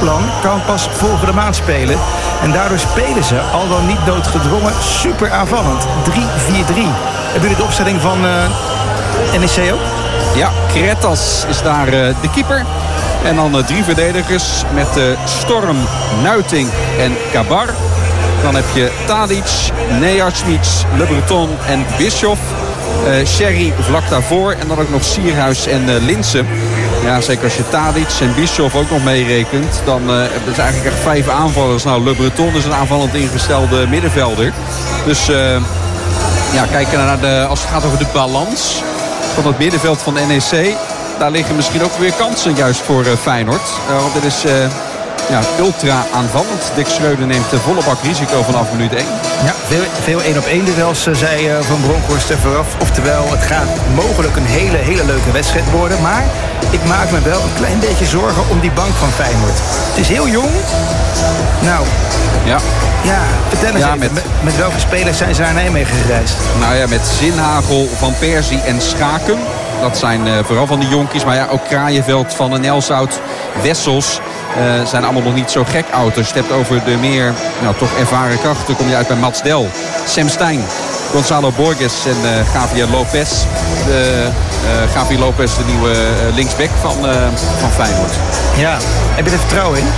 speelplan kan pas volgende maand spelen. En daardoor spelen ze, al dan niet noodgedwongen, super aanvallend. 3-4-3. Hebben jullie de opstelling van NEC ook? Ja, Kretas is daar de keeper. En dan 3 verdedigers met Storm, Nuiting en Kabar. Dan heb je Tadic, Nejarsmic, Le Breton en Bischoff. Sherry vlak daarvoor. En dan ook nog Sierhuis en Linssen. Ja, zeker als je Tadic en Bischoff ook nog meerekent. Dan hebben ze eigenlijk echt 5 aanvallers. Nou, Le Breton is een aanvallend ingestelde middenvelder. Dus ja, kijken naar als het gaat over de balans van het middenveld van NEC. Daar liggen misschien ook weer kansen juist voor Feyenoord. Want dit is ultra aanvallend. Dick Schreuder neemt de volle bak risico vanaf minuut 1. Ja, veel 1-op-1 duels, zei Van Bronckhorst er vooraf. Oftewel, het gaat mogelijk een hele leuke wedstrijd worden. Maar ik maak me wel een klein beetje zorgen om die bank van Feyenoord. Het is heel jong. Nou, ja, vertel eens even, met welke spelers zijn ze naar Nijmegen gereisd? Nou ja, met Zinhagel, Van Persie en Schaken. Dat zijn vooral van de jonkies. Maar ja, ook Kraaienveld, Van den Elshout, Wessels. Zijn allemaal nog niet zo gek oud. Als je het hebt over de meer toch ervaren krachten, kom je uit bij Mats Del, Sam Stein, Gonzalo Borges en Javier Lopez. Javier Lopez, de nieuwe linksback van Feyenoord. Ja, heb je er vertrouwen in?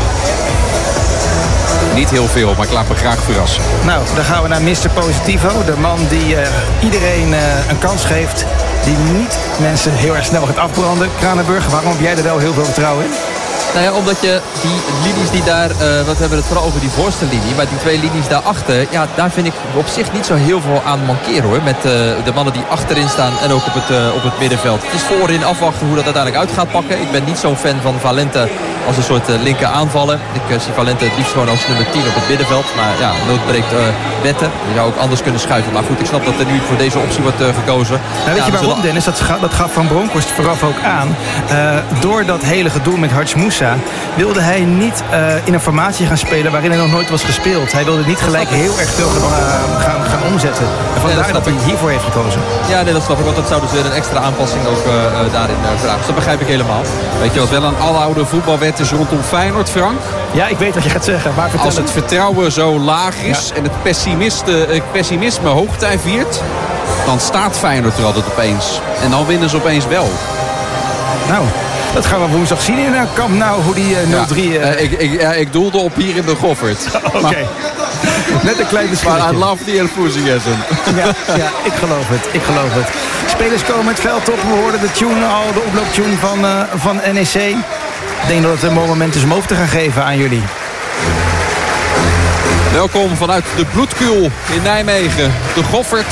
Niet heel veel, maar ik laat me graag verrassen. Nou, dan gaan we naar Mr. Positivo. De man die iedereen een kans geeft. Die niet mensen heel erg snel gaat afbranden. Kranenburg, waarom heb jij er wel heel veel vertrouwen in? Nou ja, omdat je die linies die daar, we hebben het vooral over die voorste linie, maar die 2 linies daarachter, ja, daar vind ik op zich niet zo heel veel aan mankeren hoor. Met de mannen die achterin staan en ook op het middenveld. Het is voorin afwachten hoe dat uiteindelijk uit gaat pakken. Ik ben niet zo'n fan van Valente als een soort linker aanvallen. Ik zie Valente het liefst gewoon als nummer 10 op het middenveld. Maar ja, nood breekt wetten. Je zou ook anders kunnen schuiven. Maar goed, ik snap dat er nu voor deze optie wordt gekozen. Nou, weet je waarom, Dennis? Dat gaf Van Bronckhorst vooraf ook aan. Door dat hele gedoe met Hadj Moussa wilde hij niet in een formatie gaan spelen waarin hij nog nooit was gespeeld. Hij wilde niet gelijk heel erg veel gaan omzetten. En vandaar dat hij hiervoor heeft gekozen. Ja, nee, dat snap ik. Want dat zou dus weer een extra aanpassing ook daarin vragen. Dus dat begrijp ik helemaal. Weet je wat wel een aloude voetbalwet is rondom Feyenoord, Frank? Ja, ik weet wat je gaat zeggen. Maar als het vertrouwen zo laag is en het pessimisme hoogtij viert, dan staat Feyenoord er altijd opeens. En dan winnen ze opeens wel. Nou, dat gaan we woensdag zien in Kamp Nou, hoe die 0-3... Ik doelde op hier in de Goffert. Oké. Net een klein verschilletje. Maar I love the enthusiasm. Ja, ik geloof het. Spelers komen het veld op. We hoorden de tune al, de oplooptune van NEC. Ik denk dat het een mooi moment is om over te gaan geven aan jullie. Welkom vanuit de Bloedkuil in Nijmegen. De Goffert.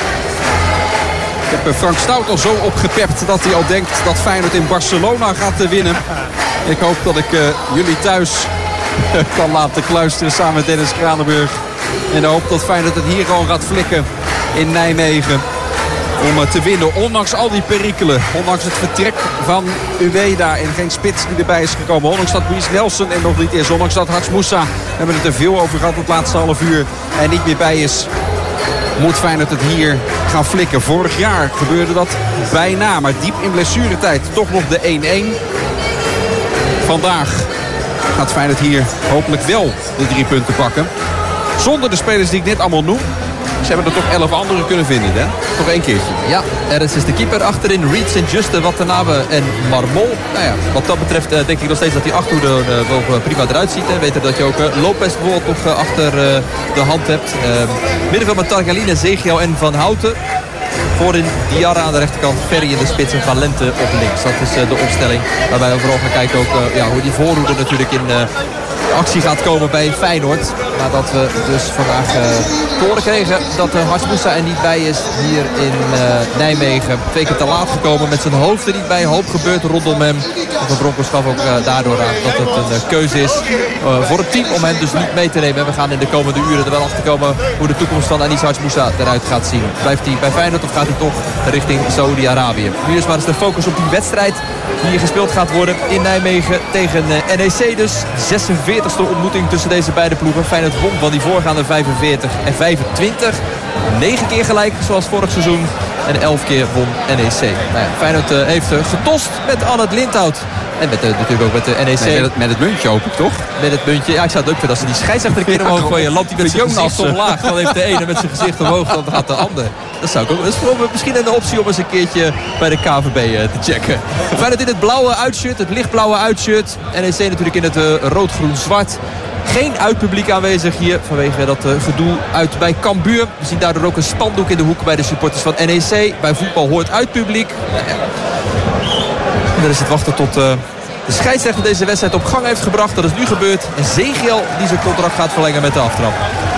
Ik heb Frank Stout al zo opgepept dat hij al denkt dat Feyenoord in Barcelona gaat winnen. Ik hoop dat ik jullie thuis kan laten kluisteren samen met Dennis Kranenburg. En hoop dat Feyenoord het hier gewoon gaat flikken in Nijmegen. Om te winnen, ondanks al die perikelen. Ondanks het vertrek van Ueda en geen spits die erbij is gekomen. Ondanks dat Luis Nelson er nog niet is. Ondanks dat Hadj Moussa, we hebben het er veel over gehad het laatste half uur, en niet meer bij is. Moet Feyenoord het hier gaan flikken. Vorig jaar gebeurde dat bijna. Maar diep in blessuretijd toch nog de 1-1. Vandaag gaat Feyenoord hier hopelijk wel de 3 punten pakken. Zonder de spelers die ik net allemaal noem. Ze hebben er toch 11 anderen kunnen vinden, hè? Nog 1 keertje. Ja, er is dus de keeper achterin. Reed Sint-Juste, Watanabe en Marmol. Nou ja, wat dat betreft denk ik nog steeds dat die achterhoede wel prima eruit ziet. Hè. Weten dat je ook Lopez bijvoorbeeld nog achter de hand hebt. Middenveld met Targaline, Zegiel en Van Houten. Voorin Diarra aan de rechterkant, Ferry in de spits en Valente op links. Dat is de opstelling waarbij we vooral gaan kijken ook, hoe die voorhoede natuurlijk in actie gaat komen bij Feyenoord. Nadat we dus vandaag te horen kregen dat Hadj Moussa er niet bij is hier in Nijmegen. 2 keer te laat gekomen, met zijn hoofd er niet bij. Een hoop gebeurt rondom hem. Van Bronckhorst gaf ook daardoor aan dat het een keuze is voor het team om hem dus niet mee te nemen. En we gaan in de komende uren er wel achter komen hoe de toekomst van Anis Hadj Moussa eruit gaat zien. Blijft hij bij Feyenoord of gaat hij toch richting Saoedi-Arabië? Nu is maar eens de focus op die wedstrijd die hier gespeeld gaat worden in Nijmegen tegen NEC dus. 46e ontmoeting tussen deze beide ploegen. Feyenoord won van die voorgaande 45 en 25. 9 keer gelijk zoals vorig seizoen. En 11 keer won NEC. Nou ja, Feyenoord heeft getost met Arnold Lindhout. En natuurlijk ook met de NEC. Nee, met het muntje hoop ik toch? Met het muntje. Ja, ik zou het leuk vinden als ze die scheidsrechter een keer omhoog gooien. Lampt hij met zijn gezicht omlaag. Dan heeft de ene met zijn gezicht omhoog. Dan gaat de ander. Dat zou ik ook. Dat is misschien een optie om eens een keertje bij de KVB te checken. Feyenoord in het blauwe uitshirt. Het lichtblauwe uitshirt. NEC natuurlijk in het rood-groen-zwart. Geen uitpubliek aanwezig hier vanwege dat gedoe uit bij Cambuur. We zien daardoor ook een spandoek in de hoek bij de supporters van NEC. Bij voetbal hoort uitpubliek. En dan is het wachten tot de scheidsrechter deze wedstrijd op gang heeft gebracht. Dat is nu gebeurd. En Zegiel die zijn contract gaat verlengen met de aftrap.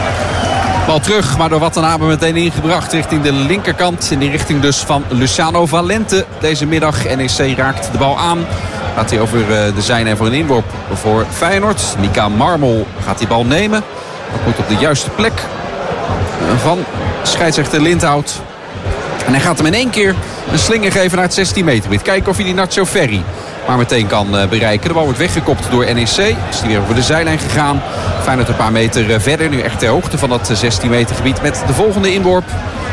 Bal terug, maar door Watanabe meteen ingebracht richting de linkerkant. In die richting dus van Luciano Valente deze middag. NEC raakt de bal aan. Gaat hij over de zijlijn voor een inworp voor Feyenoord. Mika Marmol gaat die bal nemen. Dat moet op de juiste plek van scheidsrechter Lindhout. En hij gaat hem in één keer een slinger geven naar het 16 meter gebied. Kijken of hij die Nacho Ferry maar meteen kan bereiken. De bal wordt weggekopt door NEC. Is hij weer over de zijlijn gegaan. Feyenoord een paar meter verder. Nu echt ter hoogte van dat 16 meter gebied met de volgende inworp.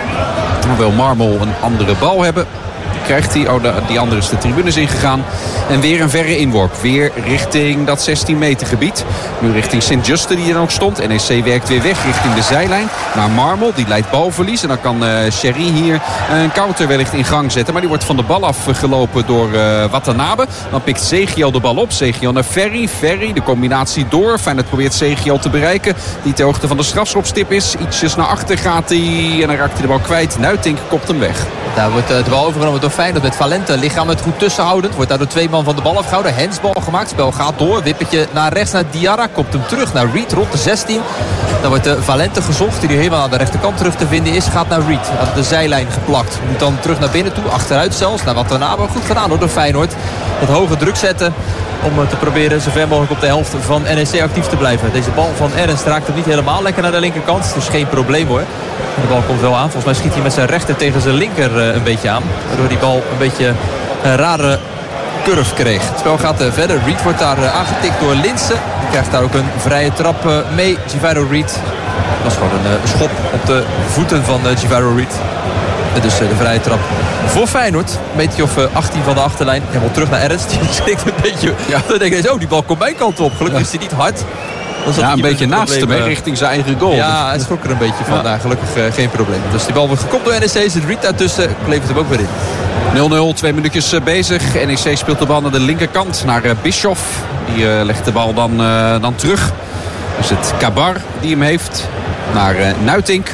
Dan wil Marmol een andere bal hebben. Krijgt hij. Oh, die andere is de tribunes ingegaan. En weer een verre inworp. Weer richting dat 16 meter gebied. Nu richting Sint-Juste die er nog stond. NEC werkt weer weg richting de zijlijn. Naar Marmol. Die leidt balverlies. En dan kan Sherry hier een counter wellicht in gang zetten. Maar die wordt van de bal afgelopen door Watanabe. Dan pikt Zegiel de bal op. Zegiel naar Ferry. Ferry de combinatie door. Feyenoord probeert Zegiel te bereiken. Die ter hoogte van de strafschopstip is. Ietsjes naar achter gaat hij. En dan raakt hij de bal kwijt. Nuitink kopt hem weg. Daar wordt de bal overgenomen door Feyenoord met Valente. Lichaam het goed tussenhoudend. Wordt daardoor 2 man van de bal afgehouden. Hensbal gemaakt. Spel gaat door. Wippertje naar rechts naar Diarra. Kopt hem terug naar Reed rond de 16. Dan wordt Valente gezocht. Die nu helemaal aan de rechterkant terug te vinden is. Gaat naar Reed. Aan de zijlijn geplakt. Moet dan terug naar binnen toe. Achteruit zelfs. Naar Watanabe. Goed gedaan door Feyenoord. Wat hoge druk zetten. Om te proberen zo ver mogelijk op de helft van NEC actief te blijven. Deze bal van Ernst raakt hem niet helemaal lekker naar de linkerkant. Dus geen probleem hoor. De bal komt wel aan. Volgens mij schiet hij met zijn rechter tegen zijn linker een beetje aan. Waardoor die bal een beetje een rare curve kreeg. Het spel gaat verder. Reed wordt daar aangetikt door Linssen. Die krijgt daar ook een vrije trap mee. Givairo Reed. Dat is gewoon een schop op de voeten van Givairo Reed. En dus de vrije trap voor Feyenoord. Een beetje of 18 van de achterlijn. Helemaal terug naar Ernst. Die schrikt een beetje. Ja. Dan denk je, die bal komt mijn kant op. Gelukkig is hij niet hard. Ja, een beetje naast hem richting zijn eigen goal. Ja, hij schrok er een beetje van. Ja. Gelukkig geen probleem. Dus die bal wordt gekopt door NEC. Zit Reed daartussen. Levert hem ook weer in. 0-0, 2 minuutjes bezig. NEC speelt de bal naar de linkerkant. Naar Bischoff. Die legt de bal dan terug. Dus het Kabar die hem heeft. Naar Nuitink.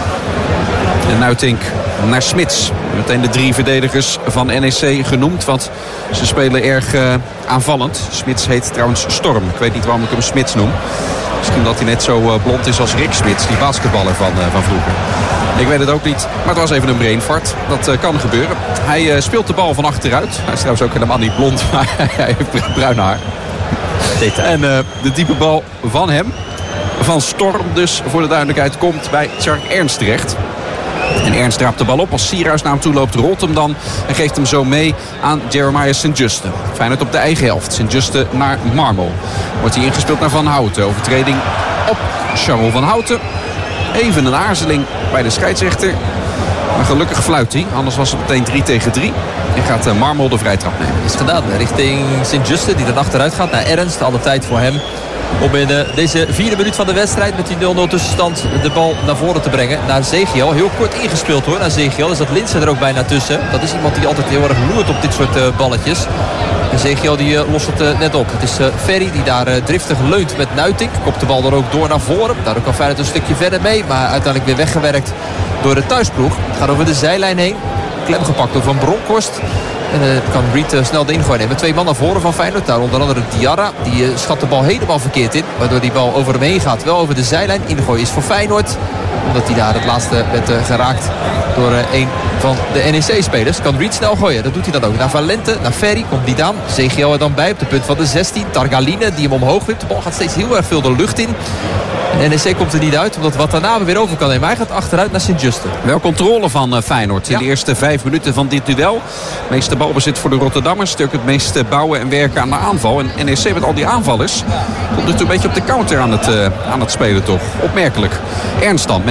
En Nuitink naar Smits. Meteen de 3 verdedigers van NEC genoemd. Want ze spelen erg aanvallend. Smits heet trouwens Storm. Ik weet niet waarom ik hem Smits noem. Misschien dat hij net zo blond is als Rick Smits. Die basketballer van vroeger. Ik weet het ook niet. Maar het was even een brainfart. Dat kan gebeuren. Hij speelt de bal van achteruit. Hij is trouwens ook helemaal niet blond. Maar hij heeft bruin haar. En de diepe bal van hem. Van Storm dus voor de duidelijkheid komt bij Tjark Ernst terecht. En Ernst draapt de bal op. Als Sierhuis naar hem toe loopt, rolt hem dan. En geeft hem zo mee aan Jeremiah Sint-Juste. Feyenoord op de eigen helft. Sint-Juste naar Marmol. Wordt hij ingespeeld naar Van Houten. Overtreding op Charles van Houten. Even een aarzeling bij de scheidsrechter. Maar gelukkig fluit hij. Anders was het meteen 3-3. En gaat Marmol de vrijtrap nemen. Is gedaan richting Sint-Juste. Die dan achteruit gaat naar Ernst. Alle tijd voor hem. Om in deze 4e minuut van de wedstrijd met die 0-0 tussenstand de bal naar voren te brengen. Naar Zegiel. Heel kort ingespeeld hoor. Naar Zegiel is dat Linssen er ook bijna tussen. Dat is iemand die altijd heel erg loert op dit soort balletjes. En Zegiel die lost het net op. Het is Ferry die daar driftig leunt met Nuitink. Kopt de bal er ook door naar voren. Daardoor kan Feyenoord een stukje verder mee. Maar uiteindelijk weer weggewerkt door de thuisploeg. Het gaat over de zijlijn heen. Klem gepakt door Van Bronckhorst. En kan Reed snel de ingooi nemen. 2 man naar voren van Feyenoord. Daar onder andere Diarra. Die schat de bal helemaal verkeerd in. Waardoor die bal over hem heen gaat. Wel over de zijlijn. Ingooi is voor Feyenoord. Omdat hij daar het laatste werd geraakt door een van de NEC-spelers. Kan Reed snel gooien. Dat doet hij dan ook. Naar Valente, naar Ferry komt die dan. Zegiel er dan bij op de punt van de 16. Targaline die hem omhoog wipt. De bal gaat steeds heel erg veel de lucht in. En NEC komt er niet uit. Omdat Watanabe weer over kan nemen. Hij gaat achteruit naar Sint-Juste. Wel controle van Feyenoord in de eerste 5 minuten van dit duel. Het meeste balbezit voor de Rotterdammers. Stuk het meeste bouwen en werken aan de aanval. En NEC met al die aanvallers. Tot nu toe een beetje op de counter aan het spelen toch. Opmerkelijk. Ernst dan met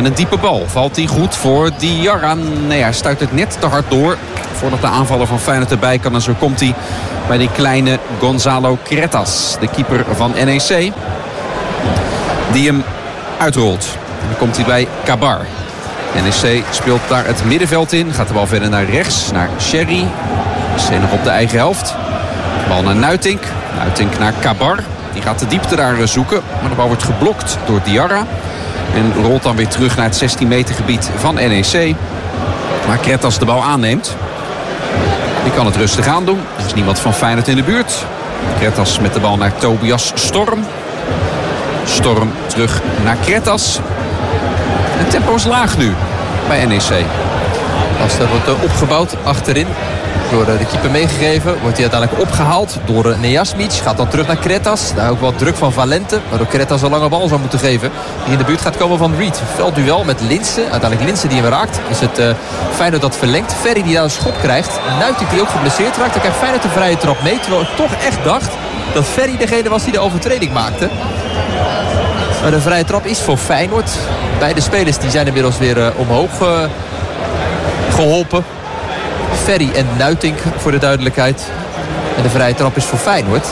een diepe bal. Valt die goed voor Diarra. Nee, hij stuit het net te hard door. Voordat de aanvaller van Feyenoord erbij kan. En zo komt hij bij die kleine Gonzalo Cretas. De keeper van NEC. Die hem uitrolt. En dan komt hij bij Kabar. NEC speelt daar het middenveld in. Gaat de bal verder naar rechts. Naar Sherry. NEC nog op de eigen helft. Bal naar Nuitink. Nuitink naar Kabar. Die gaat de diepte daar zoeken. Maar de bal wordt geblokt door Diarra. En rolt dan weer terug naar het 16 meter gebied van NEC. Maar Cretas de bal aanneemt. Die kan het rustig aan doen. Er is niemand van Feyenoord in de buurt. Cretas met de bal naar Tobias Storm. Storm terug naar Cretas. Het tempo is laag nu bij NEC. Als dat wordt opgebouwd achterin. Door de keeper meegegeven. Wordt hij uiteindelijk opgehaald door Nejasmic. Gaat dan terug naar Cretas. Daar ook wat druk van Valente. Waardoor Cretas een lange bal zou moeten geven. Die in de buurt gaat komen van Reed. Veldduel met Linssen. Uiteindelijk Linssen die hem raakt. Is het Feyenoord dat verlengt. Ferry die daar een schop krijgt. Nuitink die ook geblesseerd raakt. Dan krijgt Feyenoord een vrije trap mee. Terwijl ik toch echt dacht dat Ferry degene was die de overtreding maakte. Maar de vrije trap is voor Feyenoord. Beide spelers die zijn inmiddels weer omhoog geholpen. Ferry en Nuitink voor de duidelijkheid. En de vrije trap is voor Feyenoord.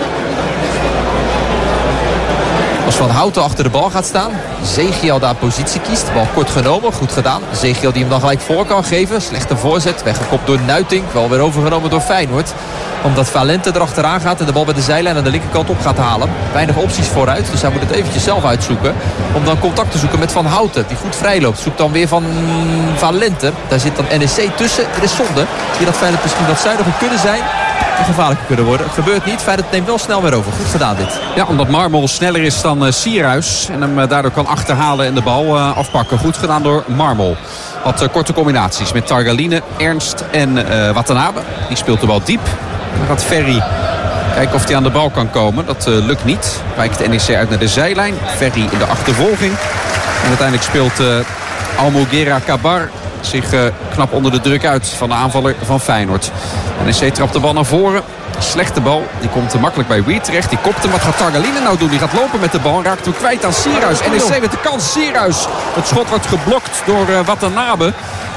Als Van Houten achter de bal gaat staan. Zegiel daar positie kiest. Bal kort genomen. Goed gedaan. Zegiel die hem dan gelijk voor kan geven. Slechte voorzet. Weggekopt door Nuitink. Wel weer overgenomen door Feyenoord. Omdat Valente erachteraan gaat en de bal bij de zijlijn aan de linkerkant op gaat halen. Weinig opties vooruit. Dus hij moet het eventjes zelf uitzoeken. Om dan contact te zoeken met Van Houten. Die goed vrij loopt. Zoekt dan weer van Valente. Daar zit dan NEC tussen. Er is zonde. Hier dat Feyenoord misschien wat zuiniger kunnen zijn. En gevaarlijker kunnen worden. Gebeurt niet. Feyenoord neemt wel snel weer over. Goed gedaan dit. Ja, omdat Marmol sneller is dan Sierhuis. En hem daardoor kan achterhalen en de bal afpakken. Goed gedaan door Marmol. Wat korte combinaties met Targaline, Ernst en Watanabe. Die speelt de bal diep. Dan gaat Ferry kijken of hij aan de bal kan komen. Dat lukt niet. Wijkt NEC uit naar de zijlijn. Ferry in de achtervolging. En uiteindelijk speelt Almogera Kabar zich knap onder de druk uit van de aanvaller van Feyenoord. NEC trapt de bal naar voren. Slechte bal. Die komt te makkelijk bij Reed terecht. Die kopt hem. Wat gaat Targaline nou doen? Die gaat lopen met de bal en raakt hem kwijt aan Sierhuis. NEC met de kans. Sierhuis. Het schot wordt geblokt door Watanabe.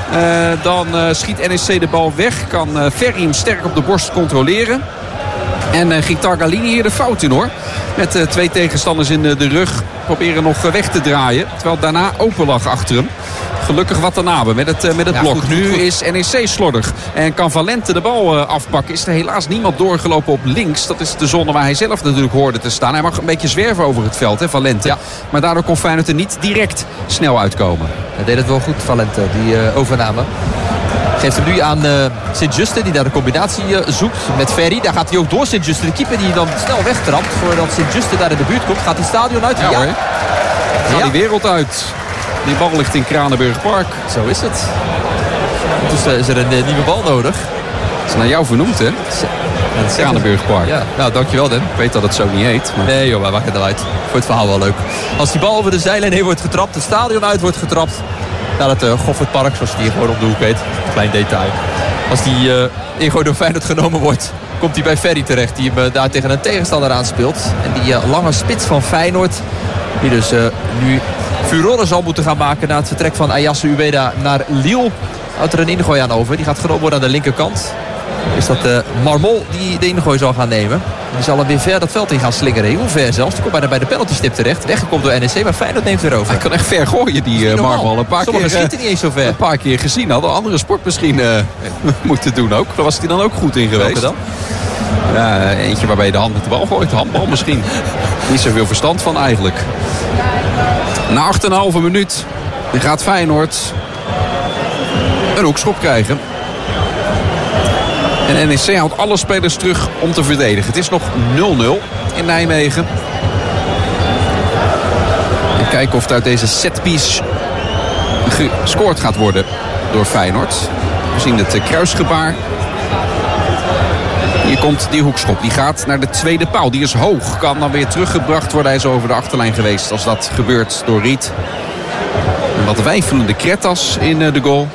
Dan schiet NEC de bal weg. Kan Ferry hem sterk op de borst controleren. En ging Targaline hier de fout in hoor. Met 2 tegenstanders in de rug. Proberen nog weg te draaien. Terwijl daarna open lag achter hem. Gelukkig Watanabe met het blok. Goed, nu is NEC slordig. En kan Valente de bal afpakken. Is er helaas niemand doorgelopen op links. Dat is de zone waar hij zelf natuurlijk hoorde te staan. Hij mag een beetje zwerven over het veld, hè, Valente. Ja. Maar daardoor kon Feyenoord er niet direct snel uitkomen. Hij deed het wel goed, Valente, die overname. Geeft hem nu aan Sint-Juste, die daar de combinatie zoekt met Ferry. Daar gaat hij ook door Sint-Juste. De keeper die dan snel wegtrapt. Voordat Sint-Juste daar in de buurt komt, gaat hij stadion uit. Ja, hoor. Gaat die wereld uit. Die bal ligt in Kranenburgpark. Zo is het. Dus is er een nieuwe bal nodig. Dat is naar jou vernoemd, hè? Kranenburgpark. Ja, nou, dankjewel, Den. Ik weet dat het zo niet heet. Maar... Nee, joh, wij maken het eruit. Voor het verhaal wel leuk. Als die bal over de zijlijn heen wordt getrapt, het stadion uit wordt getrapt. Naar het Goffertpark, zoals die hier gewoon op de hoek heet. Klein detail. Als die ingooi door Feyenoord genomen wordt, komt hij bij Ferry terecht. Die hem daar tegen een tegenstander aanspeelt. En die lange spits van Feyenoord, die dus nu furoren zal moeten gaan maken na het vertrek van Ayasse Ubeda naar Lille. Houdt er een ingooi aan over. Die gaat genomen worden aan de linkerkant. Is dat Marmol die de ingooi zal gaan nemen. Die zal hem weer ver dat veld in gaan slingeren. Heel ver zelfs. Die komt bijna bij de penaltystip terecht. Weggekomen door NEC, maar Feyenoord neemt weer over. Hij kan echt ver gooien, die Marmol. Sommigen schieten niet eens zo ver. Een paar keer gezien. Hadden andere sport misschien moeten doen ook. Daar was hij dan ook goed in geweest. Dan? Ja, eentje waarbij je de hand met de bal gooit. Handbal misschien. Niet zoveel verstand van eigenlijk. Na 8,5 minuut gaat Feyenoord een hoekschop krijgen. En NEC houdt alle spelers terug om te verdedigen. Het is nog 0-0 in Nijmegen. En kijken of het uit deze setpiece gescoord gaat worden door Feyenoord. We zien het kruisgebaar. Hier komt die hoekschop. Die gaat naar de tweede paal. Die is hoog. Kan dan weer teruggebracht worden. Hij is over de achterlijn geweest als dat gebeurt door Reed. En wat weifelende Cretas in de goal.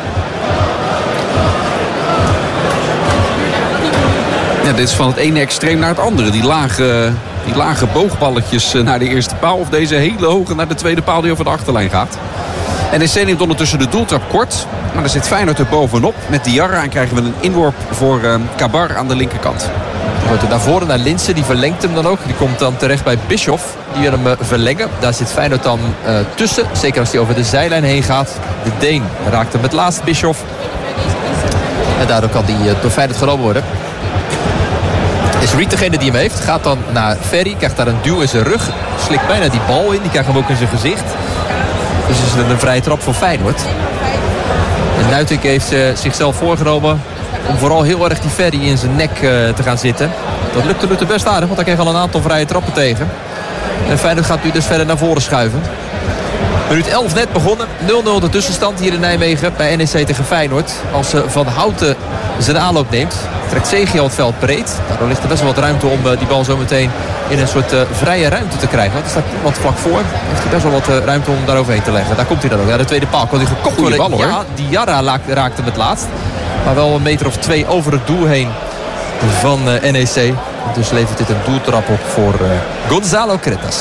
Ja, dit is van het ene extreem naar het andere. Die lage boogballetjes naar de eerste paal. Of deze hele hoge naar de tweede paal die over de achterlijn gaat. NEC neemt ondertussen de doeltrap kort. Maar daar zit Feyenoord er bovenop met Diarra. En krijgen we een inworp voor Kabar aan de linkerkant. Wordt er naar voren naar Linssen, die verlengt hem dan ook. Die komt dan terecht bij Bischoff. Die wil hem verlengen. Daar zit Feyenoord dan tussen. Zeker als hij over de zijlijn heen gaat. De Deen raakt hem het laatst, Bischoff. En daardoor kan die door Feyenoord genomen worden. Is Reed degene die hem heeft. Gaat dan naar Ferry. Krijgt daar een duw in zijn rug. Slikt bijna die bal in. Die krijgt hem ook in zijn gezicht. Dus is het een vrije trap voor Feyenoord. En Nuitink heeft zichzelf voorgenomen om vooral heel erg die Ferry in zijn nek te gaan zitten. Dat lukte best aardig, want hij kreeg al een aantal vrije trappen tegen. En Feyenoord gaat nu dus verder naar voren schuiven. Minuut 11 net begonnen. 0-0 de tussenstand hier in Nijmegen bij NEC tegen Feyenoord. Als Van Houten zijn aanloop neemt, trekt Zegiel het veld breed. Daardoor ligt er best wel wat ruimte om die bal zo meteen in een soort vrije ruimte te krijgen. Want er staat iemand vlak voor. Heeft hij best wel wat ruimte om daar overheen te leggen. Daar komt hij dan ook. Naar de tweede paal. Kan hij gekopt worden. Bal, hoor. Ja, Diarra raakt hem het laatst. Maar wel een meter of 2 over het doel heen van NEC. Dus levert dit een doeltrap op voor Gonzalo Cretas.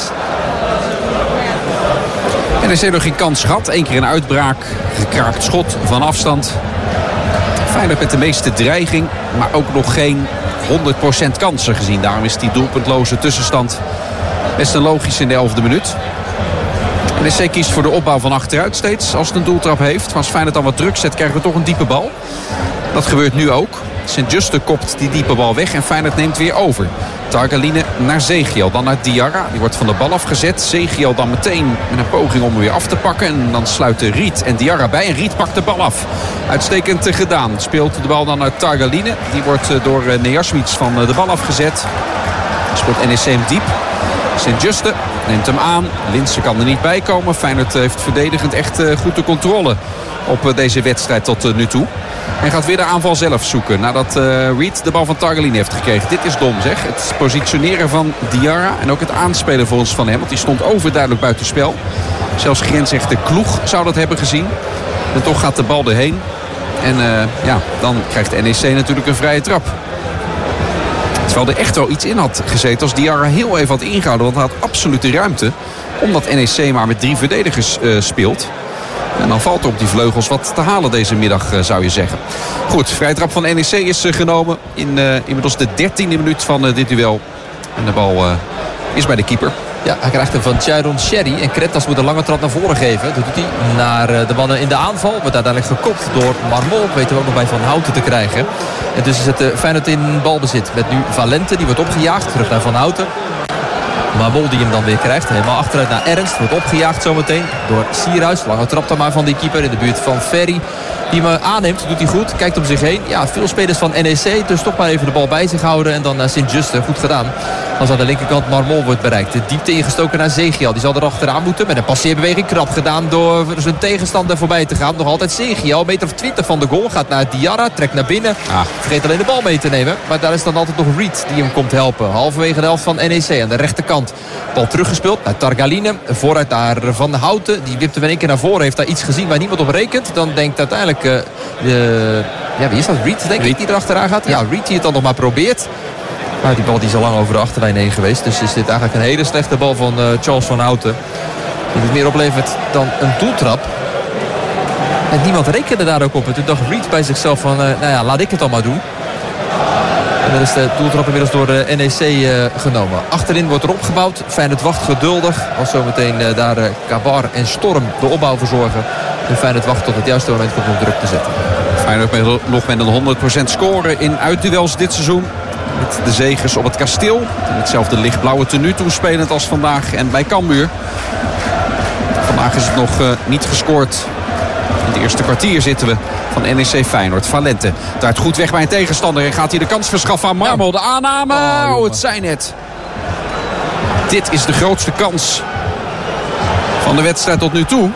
NEC nog geen kans gehad. 1 keer een uitbraak. Gekraakt schot van afstand. Feyenoord met de meeste dreiging. Maar ook nog geen 100% kansen gezien. Daarom is die doelpuntloze tussenstand best een logisch in de 11e minuut. NEC kiest voor de opbouw van achteruit steeds als het een doeltrap heeft. Maar als Feyenoord dan wat druk zet, krijgen we toch een diepe bal. Dat gebeurt nu ook. Sint-Juste kopt die diepe bal weg en Feyenoord neemt weer over. Targaline naar Zegiel, dan naar Diarra. Die wordt van de bal afgezet. Zegiel dan meteen met een poging om hem weer af te pakken. En dan sluiten Riet en Diarra bij. En Riet pakt de bal af. Uitstekend gedaan. Speelt de bal dan naar Targaline. Die wordt door Nejasmic van de bal afgezet. Speelt NEC hem diep. Sint-Juste neemt hem aan. Linssen kan er niet bij komen. Feyenoord heeft verdedigend echt goed de controle op deze wedstrijd tot nu toe. En gaat weer de aanval zelf zoeken. Nadat Reed de bal van Targaline heeft gekregen. Dit is dom, zeg. Het positioneren van Diarra. En ook het aanspelen voor ons van hem. Want die stond overduidelijk buitenspel. Zelfs grensrechter Kloeg zou dat hebben gezien. En toch gaat de bal erheen. En dan krijgt NEC natuurlijk een vrije trap. Terwijl er echt wel iets in had gezeten als Diarra heel even had ingehouden. Want hij had absolute ruimte. Omdat NEC maar met 3 verdedigers speelt. En dan valt er op die vleugels wat te halen deze middag, zou je zeggen. Goed, vrije trap van NEC is genomen in inmiddels de 13e minuut van dit duel. En de bal is bij de keeper. Ja, hij krijgt hem van Chiron Sherry. En Cretas moet een lange trap naar voren geven. Dat doet hij naar de mannen in de aanval. Wordt uiteindelijk gekopt door Marmol. Weten we ook nog bij Van Houten te krijgen. En dus is het Feyenoord in balbezit. Met nu Valente, die wordt opgejaagd. Terug naar Van Houten. Marmol die hem dan weer krijgt. Helemaal achteruit naar Ernst. Wordt opgejaagd zometeen door Sierhuis. Lange trap dan maar van die keeper in de buurt van Ferry. Die hem aanneemt, doet hij goed. Kijkt om zich heen. Ja, veel spelers van NEC. Dus toch maar even de bal bij zich houden. En dan naar Sint-Juste. Goed gedaan. Als aan de linkerkant Marmol wordt bereikt. De diepte ingestoken naar Zegiel. Die zal er achteraan moeten. Met een passeerbeweging krap gedaan door zijn tegenstander voorbij te gaan. Nog altijd Zegiel. Een meter of 20 van de goal. Gaat naar Diarra. Trekt naar binnen. Vergeet alleen de bal mee te nemen. Maar daar is dan altijd nog Reed die hem komt helpen. Halverwege de helft van NEC. Aan de rechterkant. Bal teruggespeeld naar Targaline. Vooruit naar Van Houten. Die wipte in één keer naar voren. Heeft daar iets gezien waar niemand op rekent. Dan denkt uiteindelijk wie is dat? Reed, denk ik, die erachteraan gaat. Ja, Reed die het dan nog maar probeert. Maar die bal die is al lang over de achterlijn heen geweest. Dus is dit eigenlijk een hele slechte bal van Charles Van Houten. Die het meer oplevert dan een doeltrap. En niemand rekende daar ook op. En toen dacht Reed bij zichzelf van, laat ik het dan maar doen. En dan is de doeltrap inmiddels door de NEC genomen. Achterin wordt er opgebouwd. Feyenoord wacht geduldig. Als zometeen daar Kabar en Storm de opbouw verzorgen. En Feyenoord wacht tot het juiste moment komt om druk te zetten. Feyenoord nog met een 100% scoren in uitduels dit seizoen. Met de zegers op het Kasteel. In hetzelfde lichtblauwe tenue toespelend als vandaag en bij Cambuur. Vandaag is het nog niet gescoord. In het eerste kwartier zitten we van NEC Feyenoord. Valente draait goed weg bij een tegenstander. En gaat hij de kans verschaffen aan Marmol. De aanname. Het zijn het. Dit is de grootste kans van de wedstrijd tot nu toe.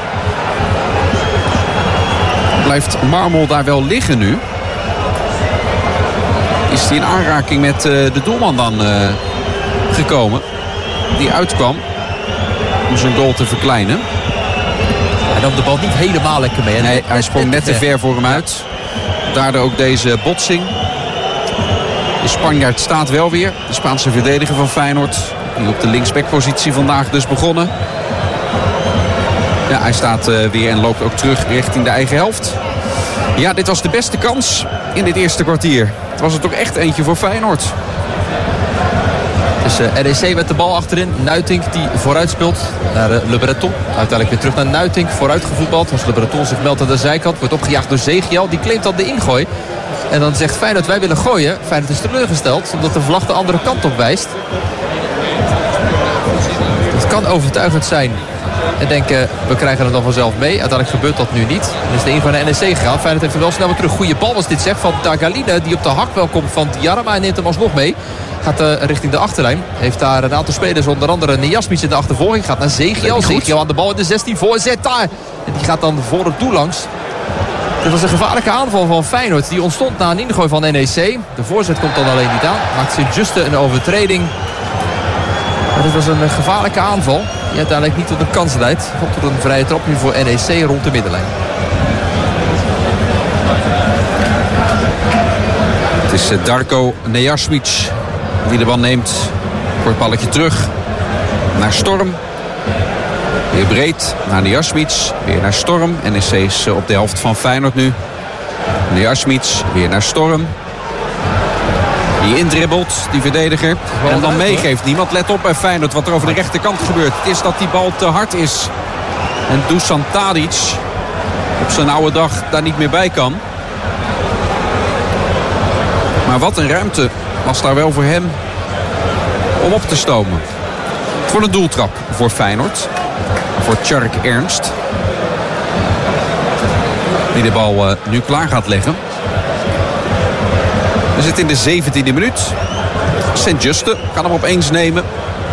Blijft Marmol daar wel liggen nu? Is hij in aanraking met de doelman dan gekomen? Die uitkwam om zijn goal te verkleinen. Hij nam de bal niet helemaal lekker mee. Nee, hij sprong net te ver voor hem uit. Daardoor ook deze botsing. De Spanjaard staat wel weer. De Spaanse verdediger van Feyenoord. Die op de linksbackpositie vandaag dus begonnen. Ja, hij staat weer en loopt ook terug richting de eigen helft. Ja, dit was de beste kans in dit eerste kwartier. Het was er toch echt eentje voor Feyenoord. Dus REC met de bal achterin. Nuitink die vooruit speelt naar Le Breton. Uiteindelijk weer terug naar Nuitink. Vooruit gevoetbald. Als Le Breton zich meldt aan de zijkant. Wordt opgejaagd door Zegiel. Die claimt dan de ingooi. En dan zegt Feyenoord wij willen gooien. Feyenoord is teleurgesteld. Omdat de vlag de andere kant op wijst. Het kan overtuigend zijn. En denken we krijgen het dan vanzelf mee. Uiteindelijk gebeurt dat nu niet. Dan is de ingooi naar NEC gegaan. Feyenoord heeft hem wel snel weer terug. Goede bal was dit zeg van Tagaline. Die op de hak wel komt van Diarra. Maar hij neemt hem alsnog mee. Gaat richting de achterlijn. Heeft daar een aantal spelers, onder andere Nejasmic in de achtervolging. Gaat naar Zegiel. Zegiel aan de bal in de 16. Voorzet daar. En die gaat dan voor het doel langs. Dit was een gevaarlijke aanval van Feyenoord. Die ontstond na een ingooi van NEC. De voorzet komt dan alleen niet aan. Maakt Sint-Juste een overtreding. Maar dit was een gevaarlijke aanval. Die uiteindelijk niet tot een kans leidt. Komt tot een vrije trap nu voor NEC rond de middenlijn. Het is Darko Nejasmic die de bal neemt. Kort balletje terug naar Storm. Weer breed naar Nejasmic. Weer naar Storm. NEC is op de helft van Feyenoord nu. Nejasmic weer naar Storm. Die indribbelt, die verdediger. En dan meegeeft. Niemand let op bij Feyenoord wat er over de rechterkant gebeurt. Het is dat die bal te hard is. En Dusan Tadic op zijn oude dag daar niet meer bij kan. Maar wat een ruimte was daar wel voor hem om op te stomen. Het wordt een doeltrap voor Feyenoord. Voor Tjark Ernst. Die de bal nu klaar gaat leggen. We zitten in de 17e minuut. Sint-Juste kan hem opeens nemen.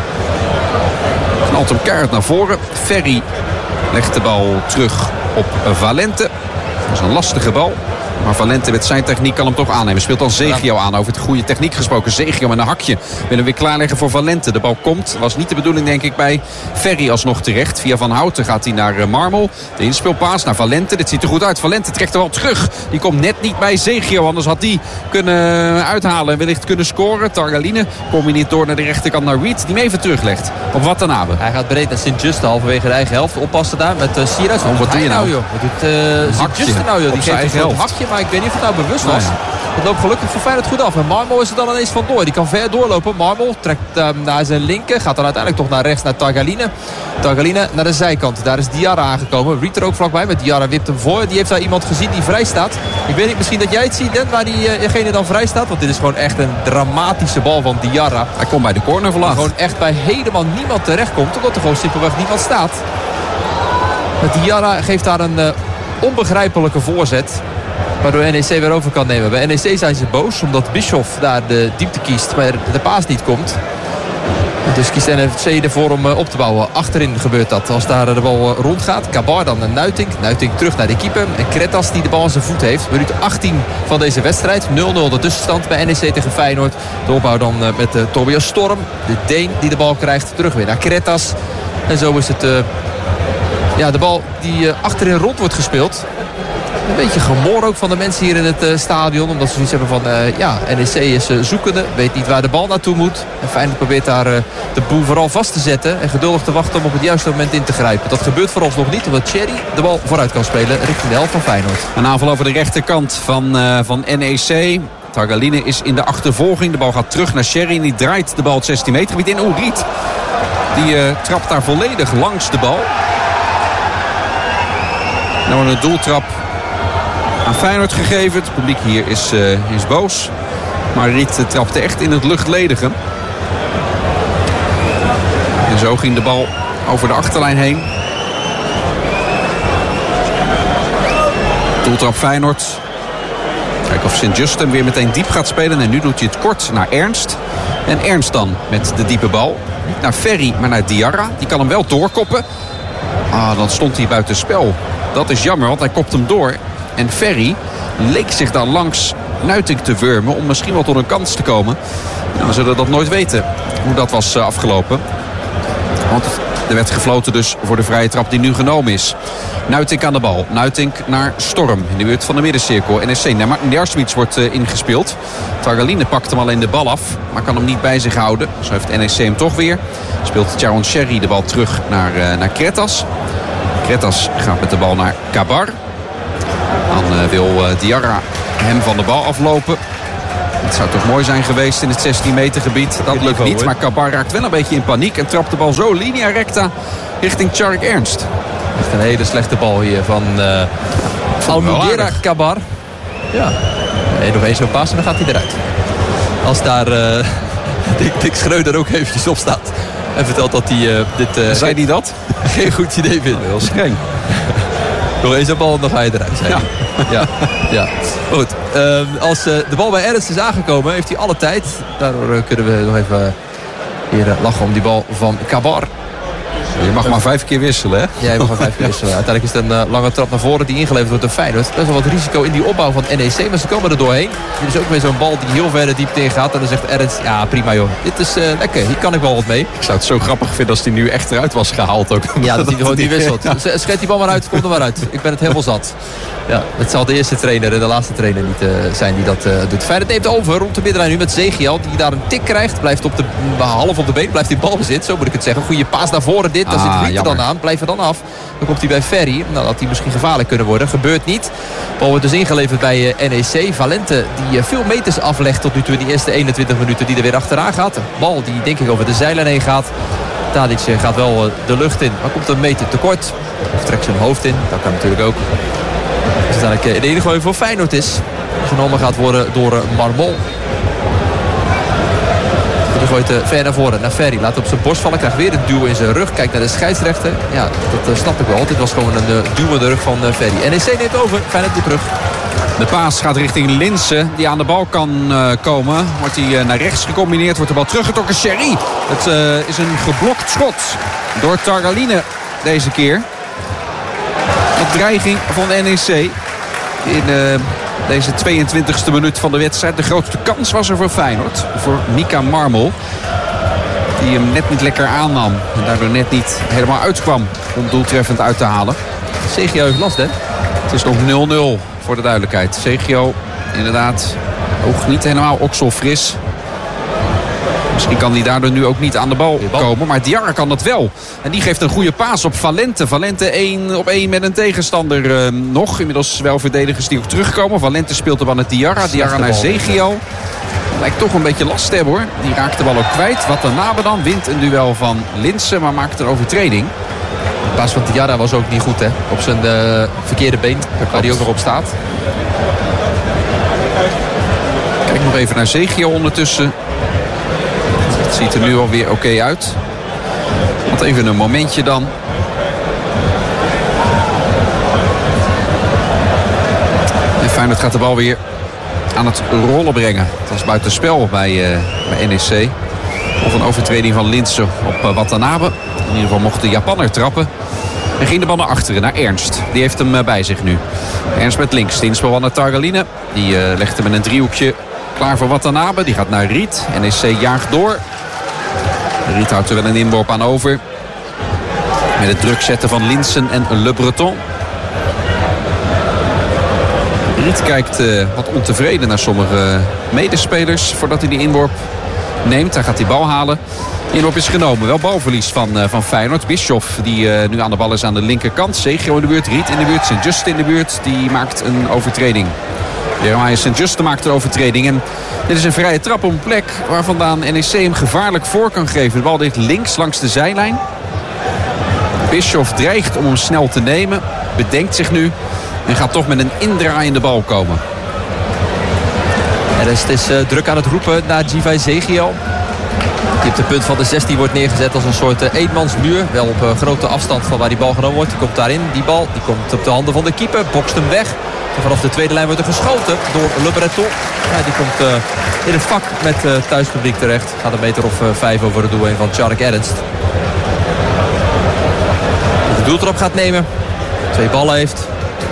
Knalt hem keihard naar voren. Ferry legt de bal terug op Valente. Dat is een lastige bal. Maar Valente met zijn techniek kan hem toch aannemen. Speelt dan Zegiel aan. Over de goede techniek gesproken. Zegiel met een hakje. Wil hem weer klaarleggen voor Valente. De bal komt. Was niet de bedoeling denk ik bij Ferry alsnog terecht. Via Van Houten gaat hij naar Marmol. De inspeelpaas naar Valente. Dit ziet er goed uit. Valente trekt de bal terug. Die komt net niet bij Zegiel. Anders had die kunnen uithalen. En wellicht kunnen scoren. Targaline combineert door naar de rechterkant naar Reed. Die hem even teruglegt. Op Watanabe. Hij gaat breed naar Sint-Juste. Halverwege de eigen helft. Oppassen daar met Sierhuis. Wat doe je nou? Joh? Wat doet Sint-Juste nou joh? Die geeft een hakje. Maar ik weet niet of het nou bewust was. Het loopt gelukkig voor Feyenoord goed af. En Marmol is er dan ineens vandoor. Die kan ver doorlopen. Marmol trekt naar zijn linker. Gaat dan uiteindelijk toch naar rechts naar Targaline. Targaline naar de zijkant. Daar is Diarra aangekomen. Reed er ook vlakbij. Met Diarra wipt hem voor. Die heeft daar iemand gezien die vrij staat. Ik weet niet, misschien dat jij het ziet, Den, waar diegene dan vrij staat. Want dit is gewoon echt een dramatische bal van Diarra. Hij komt bij de corner verlaat. Gewoon echt bij helemaal niemand terecht komt. Omdat er gewoon simpelweg niemand staat. Diarra geeft daar een onbegrijpelijke voorzet. Waardoor NEC weer over kan nemen. Bij NEC zijn ze boos omdat Bischoff daar de diepte kiest. Maar de paas niet komt. Dus kiest NFC ervoor om op te bouwen. Achterin gebeurt dat. Als daar de bal rondgaat. Kabar dan naar Nuitink. Nuitink terug naar de keeper. En Kretas die de bal aan zijn voet heeft. Minuut 18 van deze wedstrijd. 0-0 de tussenstand bij NEC tegen Feyenoord. De opbouw dan met Tobias Storm. De Deen die de bal krijgt. Terug weer naar Kretas. En zo is het de bal die achterin rond wordt gespeeld. Een beetje gemor ook van de mensen hier in het stadion. Omdat ze zoiets hebben van, NEC is zoekende. Weet niet waar de bal naartoe moet. En Feyenoord probeert daar de boel vooral vast te zetten. En geduldig te wachten om op het juiste moment in te grijpen. Dat gebeurt vooralsnog niet. Omdat Thierry de bal vooruit kan spelen richting de helft van Feyenoord. Een aanval over de rechterkant van NEC. Targaline is in de achtervolging. De bal gaat terug naar Sherry. En die draait de bal het 16 meter gebied in. Ried. Die trapt daar volledig langs de bal. Nou een doeltrap aan Feyenoord gegeven. Het publiek hier is boos. Maar Riet trapte echt in het luchtledige. En zo ging de bal over de achterlijn heen. Doeltrap Feyenoord. Kijken of Sint-Juste hem weer meteen diep gaat spelen. En nu doet hij het kort naar Ernst. En Ernst dan met de diepe bal. Niet naar Ferry, maar naar Diarra. Die kan hem wel doorkoppen. Dan stond hij buiten spel. Dat is jammer, want hij kopt hem door. En Ferry leek zich daar langs Nuitink te wurmen om misschien wel tot een kans te komen. Nou, we zullen dat nooit weten hoe dat was afgelopen. Want er werd gefloten dus voor de vrije trap die nu genomen is. Nuitink aan de bal. Nuitink naar Storm in de buurt van de middencirkel. NEC. Nejasmic wordt ingespeeld. Targaline pakt hem alleen de bal af. Maar kan hem niet bij zich houden. Zo heeft NEC hem toch weer. Speelt Charon Sherry de bal terug naar Kretas. Bretas gaat met de bal naar Cabar. Dan wil Diarra hem van de bal aflopen. Het zou toch mooi zijn geweest in het 16 meter gebied. Dat lukt niet, maar Cabar raakt wel een beetje in paniek. En trapt de bal zo linea recta richting Tjark Ernst. Echt een hele slechte bal hier van Almudena Cabar. Ja, en nog eens zo'n pas en dan gaat hij eruit. Als daar Dick Schreuder ook eventjes op staat. En vertelt dat hij dit... Zei hij dat? Geen goed idee vindt. Heel streng. Nog eens een bal en dan ga je eruit. Zei hij. Ja. Goed. Als de bal bij Ernst is aangekomen, heeft hij alle tijd. Daardoor kunnen we nog even hier lachen om die bal van Cabar. Je mag maar 5 keer wisselen, hè? Ja, je mag maar 5 keer wisselen. Uiteindelijk is het een lange trap naar voren die ingeleverd wordt door Feyenoord. Best wel wat risico in die opbouw van NEC, maar ze komen er doorheen. Dit is ook weer zo'n bal die heel ver de diepte in gaat. En dan zegt Ernst, ja prima joh, dit is lekker, hier kan ik wel wat mee. Ik zou het zo grappig vinden als hij nu echt eruit was gehaald ook. Ja, dat hij gewoon niet wisselt. Ja. Schrijf die bal maar uit, komt er maar uit. Ik ben het helemaal zat. Ja, het zal de eerste trainer en de laatste trainer niet zijn die dat doet. Feyenoord neemt over rond de middenlijn nu met Zegiel, die daar een tik krijgt. Blijft half op de been, blijft in balbezit, zo moet ik het zeggen. Goede paas naar voren dit, daar zit Riet er dan aan. Blijf er dan af. Dan komt hij bij Ferry. Nou, dat hij misschien gevaarlijk kunnen worden. Gebeurt niet. Bal wordt dus ingeleverd bij NEC. Valente die veel meters aflegt tot nu toe in die eerste 21 minuten die er weer achteraan gaat. Bal die denk ik over de zijlijn heen gaat. Tadic gaat wel de lucht in. Maar komt een meter tekort. Of trekt zijn hoofd in. Dat kan natuurlijk ook. Dus uiteindelijk de enige gooi voor Feyenoord is. Genomen gaat worden door Marmol. Die gooit ver naar voren, naar Ferry. Laat op zijn borst vallen, krijgt weer een duw in zijn rug. Kijkt naar de scheidsrechter. Ja, dat snap ik wel. Dit was gewoon een duw in de rug van Ferry. NEC neemt over, Feyenoord weer terug. De paas gaat richting Linssen, die aan de bal kan komen. Wordt hij naar rechts gecombineerd, wordt de bal teruggetrokken. Sherry, het is een geblokt schot door Targaline deze keer. Met dreiging van NEC in deze 22e minuut van de wedstrijd. De grootste kans was er voor Feyenoord. Voor Mika Marmol. Die hem net niet lekker aannam. En daardoor net niet helemaal uitkwam om doeltreffend uit te halen. Zegio heeft last, hè? Het is nog 0-0 voor de duidelijkheid. Zegio inderdaad ook niet helemaal okselfris. Misschien kan hij daardoor nu ook niet aan de bal komen. Maar Diarra kan dat wel. En die geeft een goede paas op Valente. Valente 1-op-1 met een tegenstander nog. Inmiddels wel verdedigers die ook terugkomen. Valente speelt de bal met Diarra. Diarra naar Zegio. Lijkt toch een beetje last te hebben hoor. Die raakt de bal ook kwijt. Watanabe dan wint een duel van Linssen. Maar maakt een overtreding. De paas van Diarra was ook niet goed hè. Op zijn verkeerde been. Waar hij ook nog op staat. Kijk nog even naar Zegio ondertussen. Het ziet er nu alweer oké uit. Want even een momentje dan. En Feyenoord gaat de bal weer aan het rollen brengen. Het was buitenspel bij NEC. Of een overtreding van Linssen op Watanabe. In ieder geval mocht de Japanner trappen. En ging de bal naar achteren, naar Ernst. Die heeft hem bij zich nu. Ernst met links. De inspelbal naar Targaline. Die legt hem in een driehoekje klaar voor Watanabe. Die gaat naar Riet. NEC jaagt door. Riet houdt er wel een inworp aan over. Met het druk zetten van Linssen en Le Breton. Riet kijkt wat ontevreden naar sommige medespelers voordat hij die inworp neemt. Hij gaat die bal halen. De inworp is genomen. Wel balverlies van Feyenoord. Bischoff die nu aan de bal is aan de linkerkant. Zegio in de buurt. Riet in de buurt. Sint-Just in de buurt. Die maakt een overtreding. Jeremiah Sint-Just maakt een overtreding. En dit is een vrije trap op een plek waar vandaan NEC hem gevaarlijk voor kan geven. De bal ligt links langs de zijlijn. Bischoff dreigt om hem snel te nemen. Bedenkt zich nu. En gaat toch met een indraaiende bal komen. En het is druk aan het roepen naar Givay Zegio. Die op de punt van de 16 wordt neergezet als een soort eenmansmuur. Wel op grote afstand van waar die bal genomen wordt. Die komt daarin. Die bal die komt op de handen van de keeper. Bokst hem weg. En vanaf de tweede lijn wordt er geschoten door Le Breton. Ja, die komt in het vak met thuispubliek terecht. Gaat een meter of 5 over het doel heen van Tjark Ernst. De doeltrap gaat nemen. 2 ballen heeft.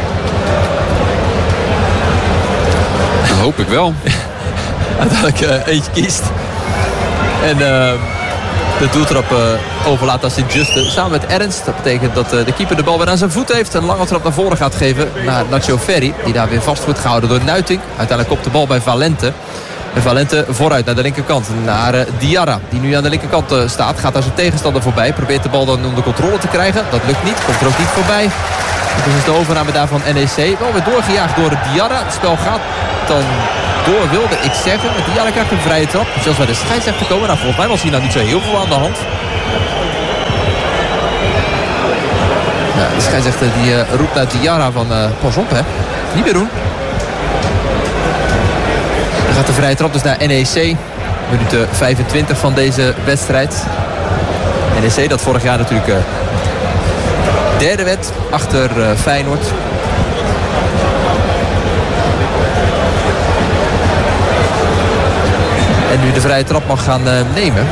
Dat hoop ik wel. Uiteindelijk eentje kiest. En de doeltrap overlaat aan Sint-Juste samen met Ernst. Dat betekent dat de keeper de bal weer aan zijn voet heeft. Een lange trap naar voren gaat geven naar Nacho Ferry. Die daar weer vast wordt gehouden door Nuiting. Uiteindelijk komt de bal bij Valente. En Valente vooruit naar de linkerkant. Naar Diarra, die nu aan de linkerkant staat. Gaat daar zijn tegenstander voorbij. Probeert de bal dan onder controle te krijgen. Dat lukt niet. Komt er ook niet voorbij. Dus is de overname daar van NEC. Wel weer doorgejaagd door Diarra. Het spel gaat dan door, wilde ik zeggen. Diarra krijgt een vrije trap. Zelfs bij de scheidsrechter komen. Nou, volgens mij was hier nou niet zo heel veel aan de hand. Ja, de scheidsrechter die roept uit Diarra van pas op, hè. Niet meer doen. Dan gaat de vrije trap dus naar NEC. Minuut 25 van deze wedstrijd. NEC dat vorig jaar natuurlijk derde werd achter Feyenoord. En nu de vrije trap mag gaan nemen.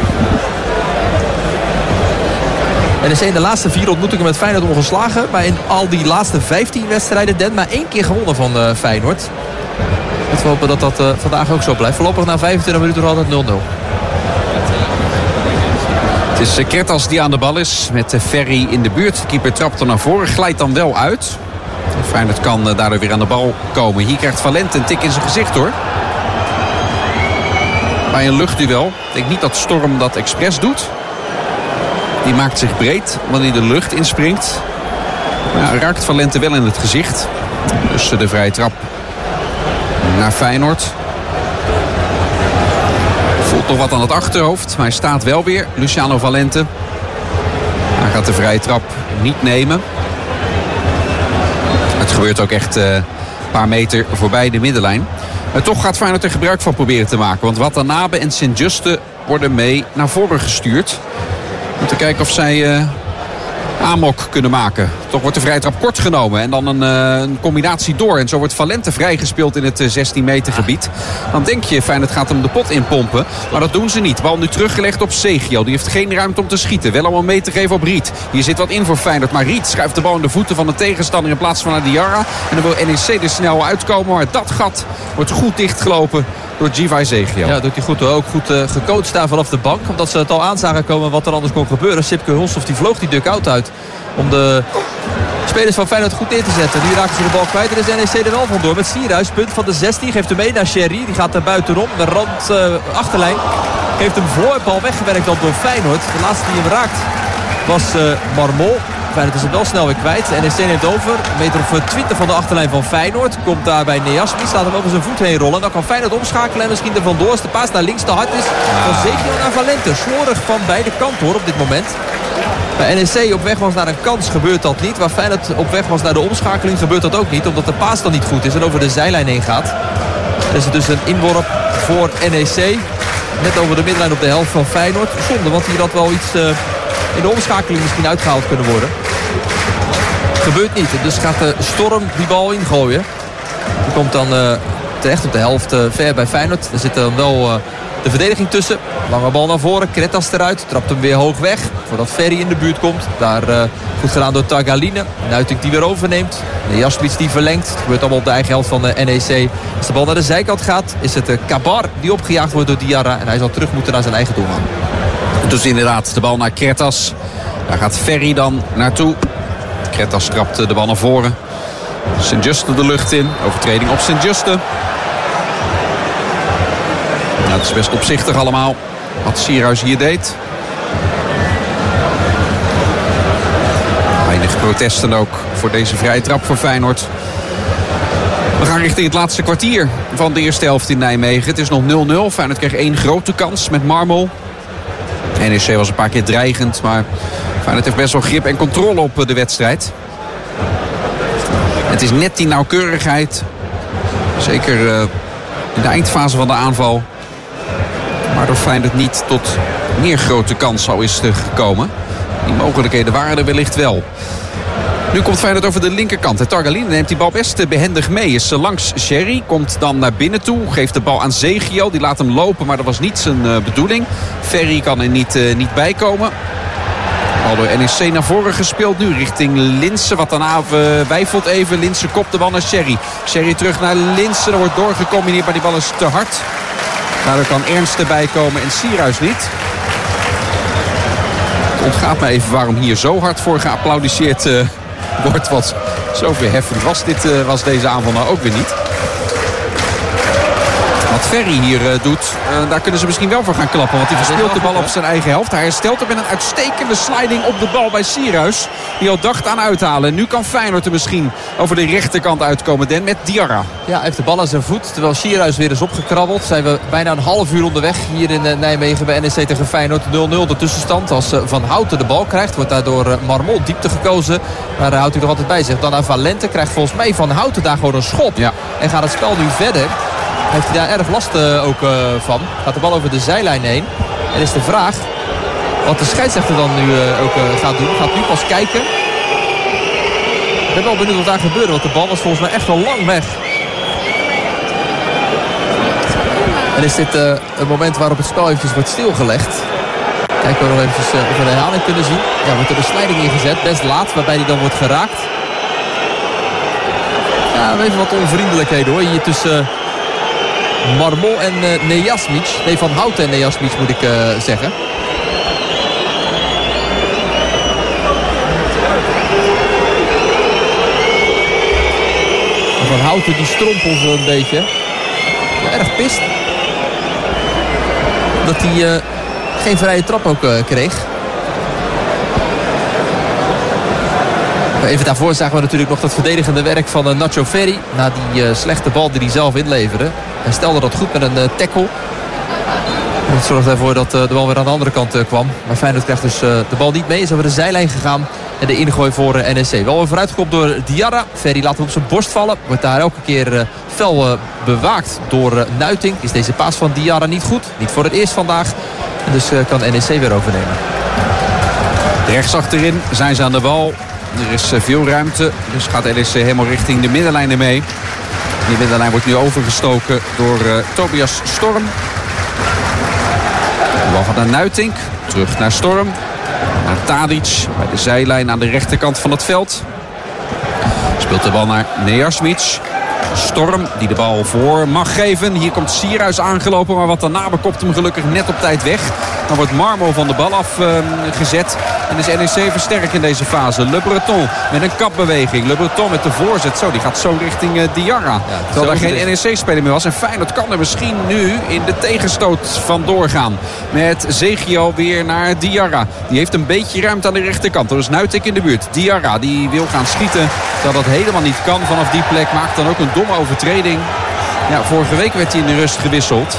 NEC in de laatste 4 ontmoetingen met Feyenoord ongeslagen. Maar in al die laatste 15 wedstrijden maar 1 keer gewonnen van Feyenoord. We hopen dat dat vandaag ook zo blijft. Voorlopig na 25 minuten nog altijd 0-0. Het is Kretas die aan de bal is met Ferry in de buurt. De keeper trapt er naar voren, glijdt dan wel uit. Feyenoord kan daardoor weer aan de bal komen. Hier krijgt Valente een tik in zijn gezicht hoor. Bij een luchtduel. Ik denk niet dat Storm dat expres doet. Die maakt zich breed wanneer hij de lucht inspringt. Ja, raakt Valente wel in het gezicht. Dus de vrije trap naar Feyenoord. Voelt nog wat aan het achterhoofd. Maar hij staat wel weer. Luciano Valente. Hij gaat de vrije trap niet nemen. Het gebeurt ook echt een paar meter voorbij de middenlijn. Maar toch gaat Feyenoord er gebruik van proberen te maken. Want Watanabe en Sint-Juste worden mee naar voren gestuurd. Om te kijken of zij amok kunnen maken. Toch wordt de vrije trap kort genomen. En dan een combinatie door. En zo wordt Valente vrijgespeeld in het 16 meter gebied. Dan denk je, Feyenoord gaat hem de pot inpompen. Maar dat doen ze niet. Bal nu teruggelegd op Zegio. Die heeft geen ruimte om te schieten. Wel om een mee te geven op Riet. Hier zit wat in voor Feyenoord. Maar Riet schuift de bal in de voeten van de tegenstander in plaats van naar Diarra. En dan wil NEC er snel uitkomen. Maar dat gat wordt goed dichtgelopen door Givai Zegio. Ja, doet hij goed. Ook goed gecoacht daar vanaf de bank. Omdat ze het al aan zagen komen wat er anders kon gebeuren. Sipke Hulshoff die vloog die duck-out uit. Om de spelers van Feyenoord goed neer te zetten. Nu raken ze de bal kwijt. En is NEC er wel vandoor. Met Sierhuis, punt van de 16. Geeft hem mee naar Sherry. Die gaat er buitenom. De rand achterlijn. Geeft hem voor. Bal weggewerkt dan door Feyenoord. De laatste die hem raakt was Marmol. Feyenoord is hem wel snel weer kwijt. NEC neemt over. Een meter of 20 van de achterlijn van Feyenoord. Komt daar bij Neasmi. Laat hem over zijn voet heen rollen. Dan kan Feyenoord omschakelen en misschien er vandoor. Als de paas naar links te hard is. Dan Zegio naar Valente. Slordig van beide kanten hoor op dit moment. Bij NEC op weg was naar een kans gebeurt dat niet. Waar Feyenoord op weg was naar de omschakeling gebeurt dat ook niet. Omdat de paas dan niet goed is en over de zijlijn heen gaat. Er is dus een inworp voor NEC. Net over de middenlijn op de helft van Feyenoord. Zonde, want hier had wel iets in de omschakeling misschien uitgehaald kunnen worden. Gebeurt niet. Dus gaat de Storm die bal ingooien. Die komt dan terecht op de helft ver bij Feyenoord. Er zit dan wel de verdediging tussen. Lange bal naar voren. Kretas eruit. Trapt hem weer hoog weg. Voordat Ferry in de buurt komt. Daar goed gedaan door Targaline. Nuiting die weer overneemt. De Jasmits die verlengt. Het gebeurt allemaal op de eigen helft van de NEC. Als de bal naar de zijkant gaat is het Kabar die opgejaagd wordt door Diarra. En hij zal terug moeten naar zijn eigen doelman. Dus inderdaad de bal naar Kretas. Daar gaat Ferry dan naartoe. Kretas trapt de bal naar voren. Sint-Juste de lucht in. Overtreding op Sint-Juste. Nou, het is best opzichtig allemaal wat Sierhuis hier deed. Weinig protesten ook voor deze vrije trap voor Feyenoord. We gaan richting het laatste kwartier van de eerste helft in Nijmegen. Het is nog 0-0. Feyenoord kreeg 1 grote kans met Marmol. NEC was een paar keer dreigend, maar Feyenoord heeft best wel grip en controle op de wedstrijd. Het is net die nauwkeurigheid. Zeker in de eindfase van de aanval. Waardoor Feyenoord niet tot meer grote kans zou is gekomen. Die mogelijkheden waren er wellicht wel. Nu komt Feyenoord over de linkerkant. Targaline neemt die bal best behendig mee. Is langs Sherry. Komt dan naar binnen toe. Geeft de bal aan Zegio. Die laat hem lopen, maar dat was niet zijn bedoeling. Ferry kan er niet bij komen. Al door NEC naar voren gespeeld. Nu richting Linssen. Wat daarna wijfelt even. Linssen kopt de bal naar Sherry. Sherry terug naar Linssen. Er wordt doorgecombineerd, maar die bal is te hard. Daardoor kan Ernst erbij komen en Sierhuis niet. Het ontgaat me even waarom hier zo hard voor geapplaudisseerd wordt. Want zo verheffend was deze aanval nou ook weer niet. Wat Wat Ferry hier doet, daar kunnen ze misschien wel voor gaan klappen. Want hij verspeelt de bal op zijn eigen helft. Hij herstelt er met een uitstekende sliding op de bal bij Sierhuis. Die al dacht aan uithalen. En nu kan Feyenoord er misschien over de rechterkant uitkomen. Den met Diarra. Ja, hij heeft de bal aan zijn voet. Terwijl Sierhuis weer is opgekrabbeld. Zijn we bijna een half uur onderweg hier in Nijmegen bij NEC tegen Feyenoord. 0-0 de tussenstand. Als Van Houten de bal krijgt, wordt daardoor Marmol diepte gekozen. Maar daar houdt hij nog altijd bij zich. Dan aan Valente krijgt volgens mij Van Houten daar gewoon een schop. Ja. En gaat het spel nu verder. Heeft hij daar erg last ook van. Gaat de bal over de zijlijn heen. En is de vraag wat de scheidsrechter dan nu ook gaat doen. Gaat nu pas kijken. Ik ben wel benieuwd wat daar gebeurde. Want de bal was volgens mij echt al lang weg. En is dit een moment waarop het spel eventjes wordt stilgelegd. Kijken we nog eventjes of we een herhaling kunnen zien. Ja, wordt er een slijding ingezet. Best laat, waarbij hij dan wordt geraakt. Ja, even wat onvriendelijkheden hoor. Hier tussen Marmol en Nejasmic. Nee, Van Houten en Nejasmic moet ik zeggen. Van Houten die strompelt een beetje. Ja, erg pist. Dat hij geen vrije trap ook kreeg. Even daarvoor zagen we natuurlijk nog dat verdedigende werk van Nacho Ferry. Na die slechte bal die hij zelf inleverde. Hij stelde dat goed met een tackle. Dat zorgde ervoor dat de bal weer aan de andere kant kwam. Maar Feyenoord krijgt dus de bal niet mee. Is over de zijlijn gegaan. En de ingooi voor NEC. Wel weer vooruitgekopt door Diarra. Ferry laat hem op zijn borst vallen. Wordt daar elke keer fel bewaakt door Nuiting. Is deze paas van Diarra niet goed. Niet voor het eerst vandaag. En dus kan NEC weer overnemen. Rechts achterin zijn ze aan de bal. Er is veel ruimte. Dus gaat NEC helemaal richting de middenlijnen mee. Die middenlijn wordt nu overgestoken door Tobias Storm. De bal gaat naar Nuitink. Terug naar Storm. Naar Tadic. Bij de zijlijn aan de rechterkant van het veld. Speelt de bal naar Nejasmic. Storm die de bal voor mag geven. Hier komt Sierhuis aangelopen. Maar wat daarna bekopt hem gelukkig net op tijd weg. Dan wordt Marmol van de bal afgezet. En is NEC versterkt in deze fase. Le Breton met een kapbeweging. Le Breton met de voorzet. Zo, die gaat zo richting Diarra. Ja, terwijl daar geen NEC-speler meer was. En Feyenoord kan er misschien nu in de tegenstoot van doorgaan. Met Zegio weer naar Diarra. Die heeft een beetje ruimte aan de rechterkant. Er is Nuitik in de buurt. Diarra die wil gaan schieten. Terwijl dat helemaal niet kan vanaf die plek. Maakt dan ook een domme overtreding. Ja, vorige week werd hij in de rust gewisseld.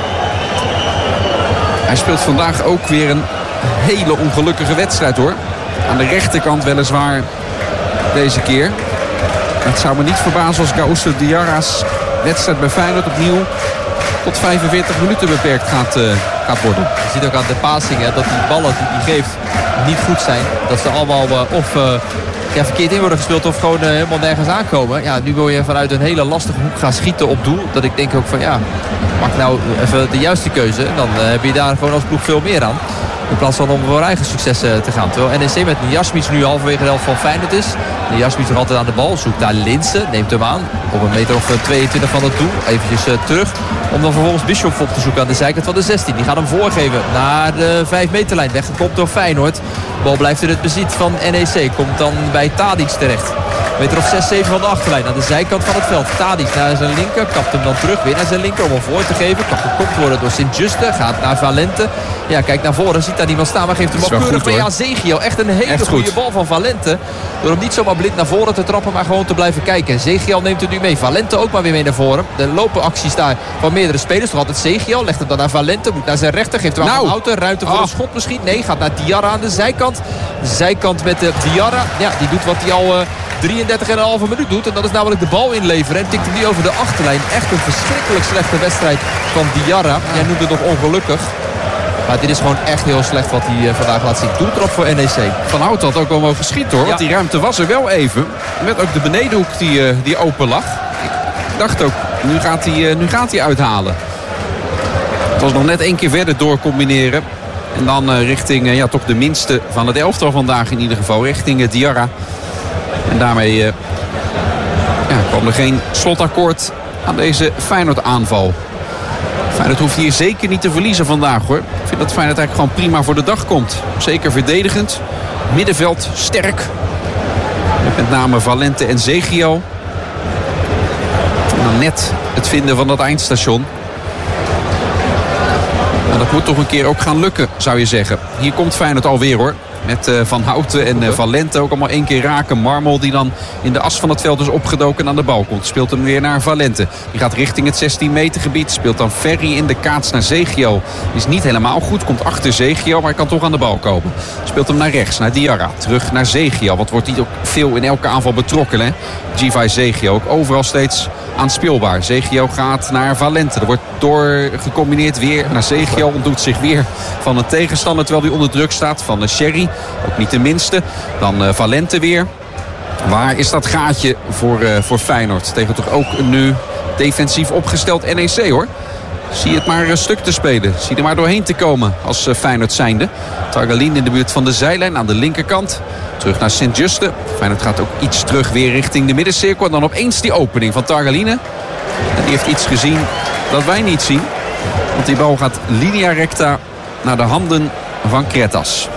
Hij speelt vandaag ook weer een hele ongelukkige wedstrijd hoor. Aan de rechterkant weliswaar deze keer. Het zou me niet verbazen als Gausso Diarra's wedstrijd bij Feyenoord opnieuw tot 45 minuten beperkt gaat worden. Je ziet ook aan de passingen dat die ballen die hij geeft niet goed zijn. Dat ze allemaal verkeerd in worden gespeeld of gewoon helemaal nergens aankomen. Ja, nu wil je vanuit een hele lastige hoek gaan schieten op doel. Dat ik denk ook van ja, maak nou even de juiste keuze. En dan heb je daar gewoon als ploeg veel meer aan. In plaats van om voor eigen succes te gaan. Terwijl NEC met Nejasmic nu halverwege de helft van Feyenoord is. Nejasmic nog altijd aan de bal. Zoekt naar Linssen. Neemt hem aan. Op een meter of 22 van het doel. Eventjes terug. Om dan vervolgens Bischoff op te zoeken aan de zijkant van de 16. Die gaat hem voorgeven naar de 5 meterlijn. Weggekopt door Feyenoord. De bal blijft in het bezit van NEC. Komt dan bij Tadic terecht. Meter of 6-7 van de achterlijn. Aan de zijkant van het veld. Tadic naar zijn linker. Kapt hem dan terug. Weer naar zijn linker om hem voor te geven. Kan gekopt worden door Sint-Juste. Gaat naar Valente. Ja, kijk naar voren. Ziet daar niemand staan. Maar geeft hem wel keurig mee aan Zegio. Echt een hele goede bal van Valente. Door hem niet zomaar blind naar voren te trappen. Maar gewoon te blijven kijken. Zegio neemt het nu mee. Valente ook maar weer mee naar voren. De lopen acties daar van meerdere spelers. Nog altijd Zegio. Legt hem dan naar Valente. Moet naar zijn rechter. Geeft hem aan Van Houten. Ruimte voor een schot misschien. Nee, gaat naar Diarra aan de zijkant. De zijkant met de Diarra. Ja, die doet wat hij al 33,5 minuut doet. En dat is namelijk de bal inleveren. En tikt hem nu over de achterlijn. Echt een verschrikkelijk slechte wedstrijd van Diarra. Jij noemt het nog ongelukkig. Maar dit is gewoon echt heel slecht wat hij vandaag laat zien. Doeltrap voor NEC. Van Houten had ook wel mogen schieten hoor. Want die ruimte was er wel even. Met ook de benedenhoek die open lag. Ik dacht ook, nu gaat hij uithalen. Het was nog net 1 keer verder doorcombineren. En dan richting toch de minste van het elftal vandaag in ieder geval. Richting Diarra. En daarmee kwam er geen slotakkoord aan deze Feyenoord aanval. Feyenoord hoeft hier zeker niet te verliezen vandaag hoor. Ik vind dat Feyenoord eigenlijk gewoon prima voor de dag komt. Zeker verdedigend. Middenveld sterk. Met name Valente en Zegio. En dan net het vinden van dat eindstation. En dat moet toch een keer ook gaan lukken, zou je zeggen. Hier komt Feyenoord alweer hoor. Met Van Houten en Valente ook allemaal 1 keer raken. Marmol die dan in de as van het veld is opgedoken en aan de bal komt. Speelt hem weer naar Valente. Die gaat richting het 16 meter gebied. Speelt dan Ferry in de kaats naar Zegio. Is niet helemaal goed. Komt achter Zegio, maar kan toch aan de bal komen. Speelt hem naar rechts, naar Diarra. Terug naar Zegio. Want wordt hij ook veel in elke aanval betrokken. Hè? Givai Zegio ook overal steeds aanspeelbaar. Zegio gaat naar Valente. Er wordt doorgecombineerd weer naar Zegio. Ontdoet zich weer van een tegenstander terwijl hij onder druk staat van Sherry. Ook niet de minste. Dan Valente weer. Waar is dat gaatje voor Feyenoord? Tegen toch ook een nu defensief opgesteld NEC hoor. Zie het maar stuk te spelen. Zie er maar doorheen te komen als Feyenoord zijnde. Targalin in de buurt van de zijlijn aan de linkerkant. Terug naar Sint-Juste. Feyenoord gaat ook iets terug weer richting de middencirkel. En dan opeens die opening van Targaline. En die heeft iets gezien dat wij niet zien. Want die bal gaat linea recta naar de handen van Kretas.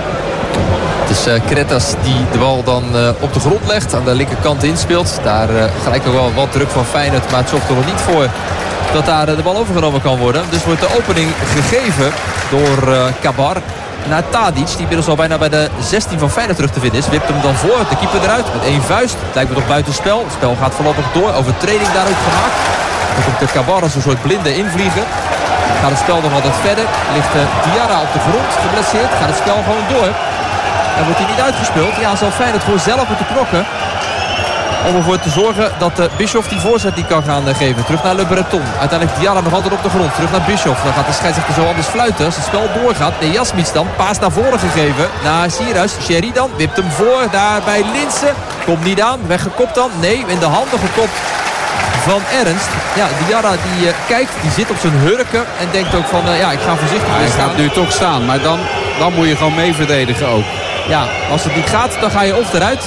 Het is Kretas die de bal dan op de grond legt. Aan de linkerkant inspeelt. Daar gelijk nog wel wat druk van Feyenoord. Maar het zorgt er nog niet voor dat daar de bal overgenomen kan worden. Dus wordt de opening gegeven door Kabar naar Tadic. Die inmiddels al bijna bij de 16 van Feyenoord terug te vinden is. Wipt hem dan voor. De keeper eruit met 1 vuist. Het lijkt me toch buitenspel. Het spel gaat voorlopig door. Overtreding daar ook gemaakt. Dan komt de Kabar als een soort blinde invliegen. Gaat het spel nog altijd verder. Ligt Diarra op de grond geblesseerd. Gaat het spel gewoon door. En wordt hij niet uitgespeeld. Ja, zal Feyenoord gewoon zelf moeten knokken. Om ervoor te zorgen dat Bischoff die voorzet die kan gaan geven. Terug naar Le Breton. Uiteindelijk Diarra nog altijd op de grond. Terug naar Bischoff. Dan gaat de scheidsrechter zo anders fluiten. Als het spel doorgaat. De Jasmits dan. Paas naar voren gegeven. Naar Sierhuis. Sherry dan. Wipt hem voor. Daar bij Linssen. Komt niet aan. Weggekopt dan. Nee, in de handen gekopt van Ernst. Ja, Diarra die kijkt. Die zit op zijn hurken. En denkt ook van ja, ik ga voorzichtig Hij gaat nu toch staan. Maar dan moet je gewoon mee verdedigen ook. Ja, als het niet gaat, dan ga je of eruit.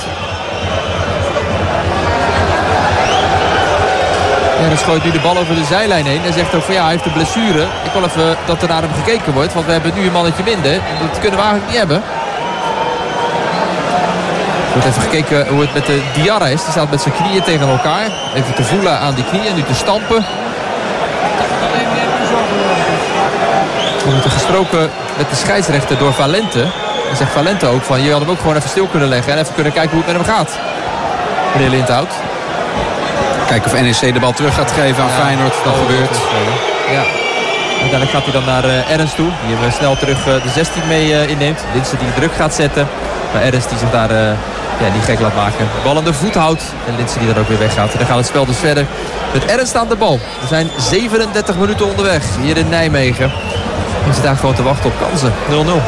Ja, dan gooit nu de bal over de zijlijn heen. En zegt ook van ja, hij heeft een blessure. Ik wil even dat er naar hem gekeken wordt. Want we hebben nu een mannetje minder. Dat kunnen we eigenlijk niet hebben. Er wordt even gekeken hoe het met de Diarra is. Die staat met zijn knieën tegen elkaar. Even te voelen aan die knieën. Nu te stampen. Er wordt gesproken met de scheidsrechter door Valente. En zegt Valente ook van je had hem ook gewoon even stil kunnen leggen. En even kunnen kijken hoe het met hem gaat. Meneer Lindhout. Kijken of NEC de bal terug gaat geven aan Feyenoord. Dat gebeurt. Ja. Uiteindelijk gaat hij dan naar Ernst toe. Die hem snel terug de 16 mee inneemt. Linssen die druk gaat zetten. Maar Ernst die zich daar niet gek laat maken. De bal aan de voet houdt. En Linssen die dan ook weer weggaat. En dan gaat het spel dus verder met Ernst aan de bal. We zijn 37 minuten onderweg. Hier in Nijmegen. We zitten daar gewoon te wachten op kansen. 0-0.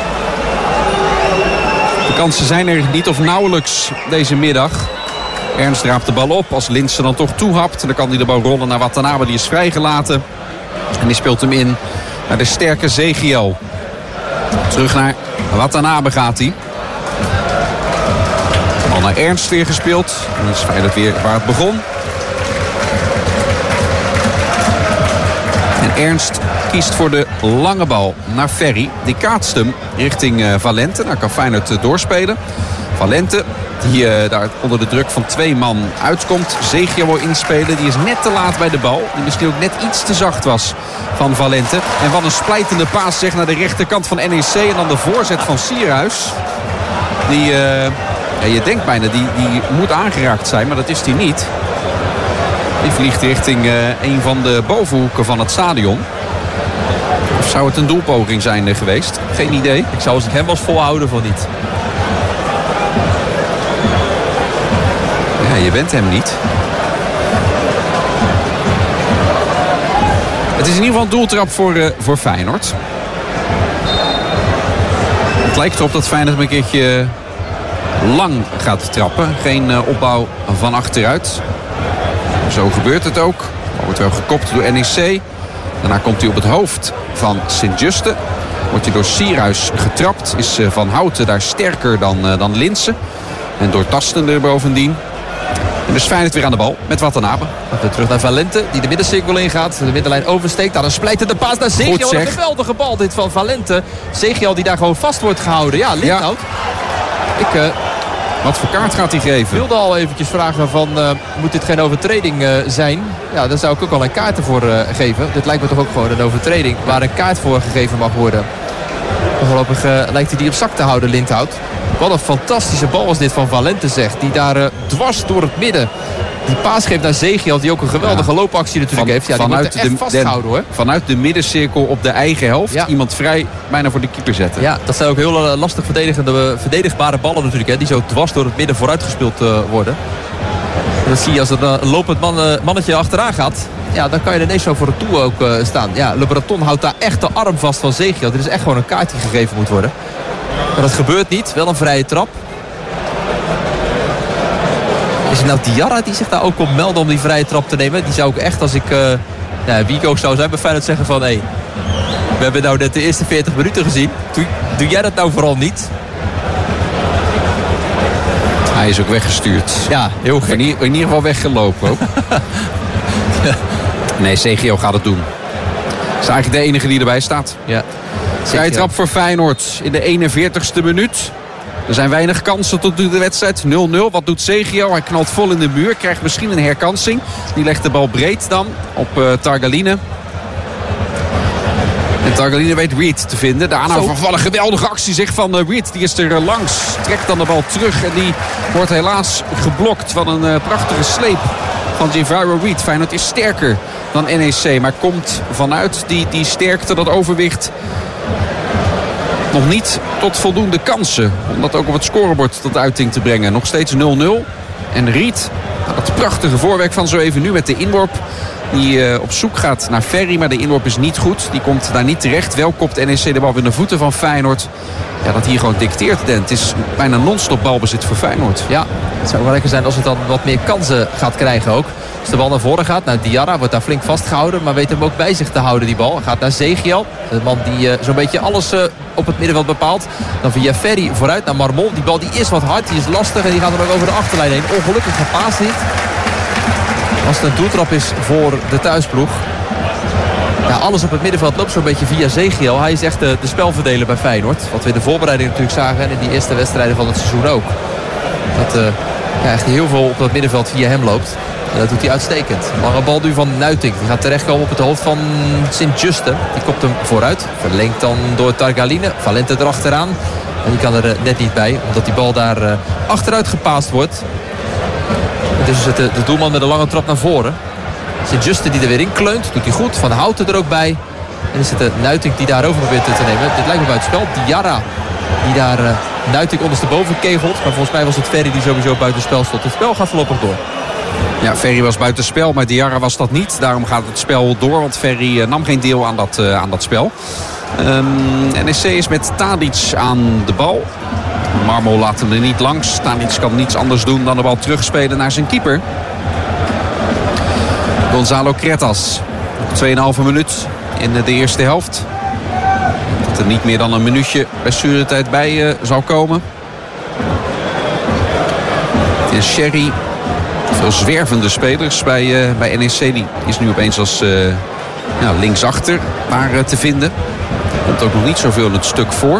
De kansen zijn er niet of nauwelijks deze middag. Ernst raapt de bal op. Als Linssen dan toch toehapt. Dan kan hij de bal rollen naar Watanabe. Die is vrijgelaten. En die speelt hem in naar de sterke Zegio. Terug naar Watanabe gaat hij. Al naar Ernst weer gespeeld. En dan is Feyenoord weer waar het begon. En Ernst kiest voor de lange bal naar Ferry. Die kaatst hem richting Valente. Daar kan Feyenoord doorspelen. Valente die daar onder de druk van 2 man uitkomt. Zegio wil inspelen. Die is net te laat bij de bal. Die misschien ook net iets te zacht was van Valente. En wat een splijtende paas zeg naar de rechterkant van NEC. En dan de voorzet van Sierhuis. Die, je denkt bijna, die moet aangeraakt zijn. Maar dat is die niet. Die vliegt richting een van de bovenhoeken van het stadion. Of zou het een doelpoging zijn geweest? Geen idee. Ik zou als ik hem was volhouden van niet. Ja, je bent hem niet. Het is in ieder geval een doeltrap voor Feyenoord. Het lijkt erop dat Feyenoord een keertje lang gaat trappen. Geen opbouw van achteruit. Zo gebeurt het ook. Er wordt wel gekopt door NEC. Daarna komt hij op het hoofd van Sint-Juste. Wordt hij door Sierhuis getrapt. Is Van Houten daar sterker dan Linssen. En doortastender bovendien. En dus Feyenoord weer aan de bal met Watanabe. Even terug naar Valente die de middencirkel ingaat. De middenlijn oversteekt. Daar een splijtende paas naar Zegio. Een geweldige bal dit van Valente. Zegio die daar gewoon vast wordt gehouden. Ja, Lindhout. Wat voor kaart gaat hij geven? Ik wilde al eventjes vragen van, moet dit geen overtreding zijn? Ja, daar zou ik ook al een kaart ervoor geven. Dit lijkt me toch ook gewoon een overtreding waar een kaart voor gegeven mag worden. Voorlopig lijkt hij die op zak te houden, Lindhout. Wat een fantastische bal was dit van Valente, zegt. Die daar dwars door het midden die paas geeft naar Zegiel, die ook een geweldige loopactie natuurlijk heeft. Ja, die moet er echt vasthouden, hoor. Vanuit de middencirkel op de eigen helft. Ja. Iemand vrij bijna voor de keeper zetten. Ja, dat zijn ook heel lastig verdedigbare ballen natuurlijk. Hè, die zo dwars door het midden vooruitgespeeld worden. En dat zie je als er een lopend mannetje achteraan gaat. Ja, dan kan je er ineens zo voor het toe ook staan. Ja, Le Breton houdt daar echt de arm vast van Zegiel. Dit is echt gewoon een kaart die gegeven moet worden. Maar dat gebeurt niet. Wel een vrije trap. Is het nou Diarra die zich daar ook komt melden om die vrije trap te nemen? Die zou ik echt, als ik wie ik ook zou zijn bij Feyenoord, zeggen van... Hey, we hebben nou net de eerste 40 minuten gezien. Doe jij dat nou vooral niet? Hij is ook weggestuurd. Ja, heel gek. In ieder geval weggelopen ook. Nee, CGO gaat het doen. Dat is eigenlijk de enige die erbij staat. Ja. Vrije trap voor Feyenoord in de 41ste minuut. Er zijn weinig kansen tot nu de wedstrijd. 0-0. Wat doet Zegio? Hij knalt vol in de muur. Krijgt misschien een herkansing. Die legt de bal breed dan op Targaline. En Targaline weet Reed te vinden. De aanhouder van een geweldige actie zeg van Reed. Die is er langs. Trekt dan de bal terug. En die wordt helaas geblokt van een prachtige sleep van Javairo Reed. Feyenoord is sterker dan NEC. Maar komt vanuit die sterkte, dat overwicht, nog niet tot voldoende kansen. Om dat ook op het scorebord tot uiting te brengen. Nog steeds 0-0. En Reed, dat prachtige voorwerk van zo even nu met de inworp. Die op zoek gaat naar Ferry. Maar de inworp is niet goed. Die komt daar niet terecht. Wel kopt NEC de bal weer naar de voeten van Feyenoord. Ja, dat hier gewoon dicteert. Het is bijna non-stop balbezit voor Feyenoord. Ja, het zou wel lekker zijn als het dan wat meer kansen gaat krijgen ook. Als de bal naar voren gaat, naar Diarra, wordt daar flink vastgehouden. Maar weet hem ook bij zich te houden, die bal. Gaat naar Zegiel. De man die zo'n beetje alles op het middenveld bepaalt. Dan via Ferry vooruit naar Marmol. Die bal die is wat hard, die is lastig. En die gaat dan ook over de achterlijn heen. Ongelukkig gepaast niet. Als het een doeltrap is voor de thuisploeg. Ja, alles op het middenveld loopt zo'n beetje via Zegiel. Hij is echt de spelverdeler bij Feyenoord. Wat we in de voorbereiding natuurlijk zagen. En in die eerste wedstrijden van het seizoen ook. Dat echt heel veel op dat middenveld via hem loopt. En dat doet hij uitstekend. Lange bal nu van Nuitink. Die gaat terechtkomen op het hoofd van Sint-Juste. Die kopt hem vooruit. Verlengt dan door Targaline. Valente erachteraan. En die kan er net niet bij. Omdat die bal daar achteruit gepaast wordt. Dus is het de doelman met een lange trap naar voren. Sint-Juste die er weer in kleunt. Doet hij goed. Van Houten er ook bij. En is het de Nuitink die daar over probeert te nemen. Dit lijkt me buitenspel. Diarra die daar Nuitink ondersteboven kegelt. Maar volgens mij was het Ferry die sowieso buitenspel stond. Het spel gaat voorlopig door. Ja, Ferry was buitenspel, maar Diarra was dat niet. Daarom gaat het spel door, want Ferry nam geen deel aan dat spel. NEC is met Tadic aan de bal. Marmol laat hem er niet langs. Tadic kan niets anders doen dan de bal terugspelen naar zijn keeper. Gonzalo Cretas. 2,5 minuut in de eerste helft. Dat er niet meer dan een minuutje blessuretijd bij zou komen. Het is Sherry. Veel zwervende spelers bij NEC. Die is nu opeens als linksachter maar te vinden. Komt ook nog niet zoveel in het stuk voor.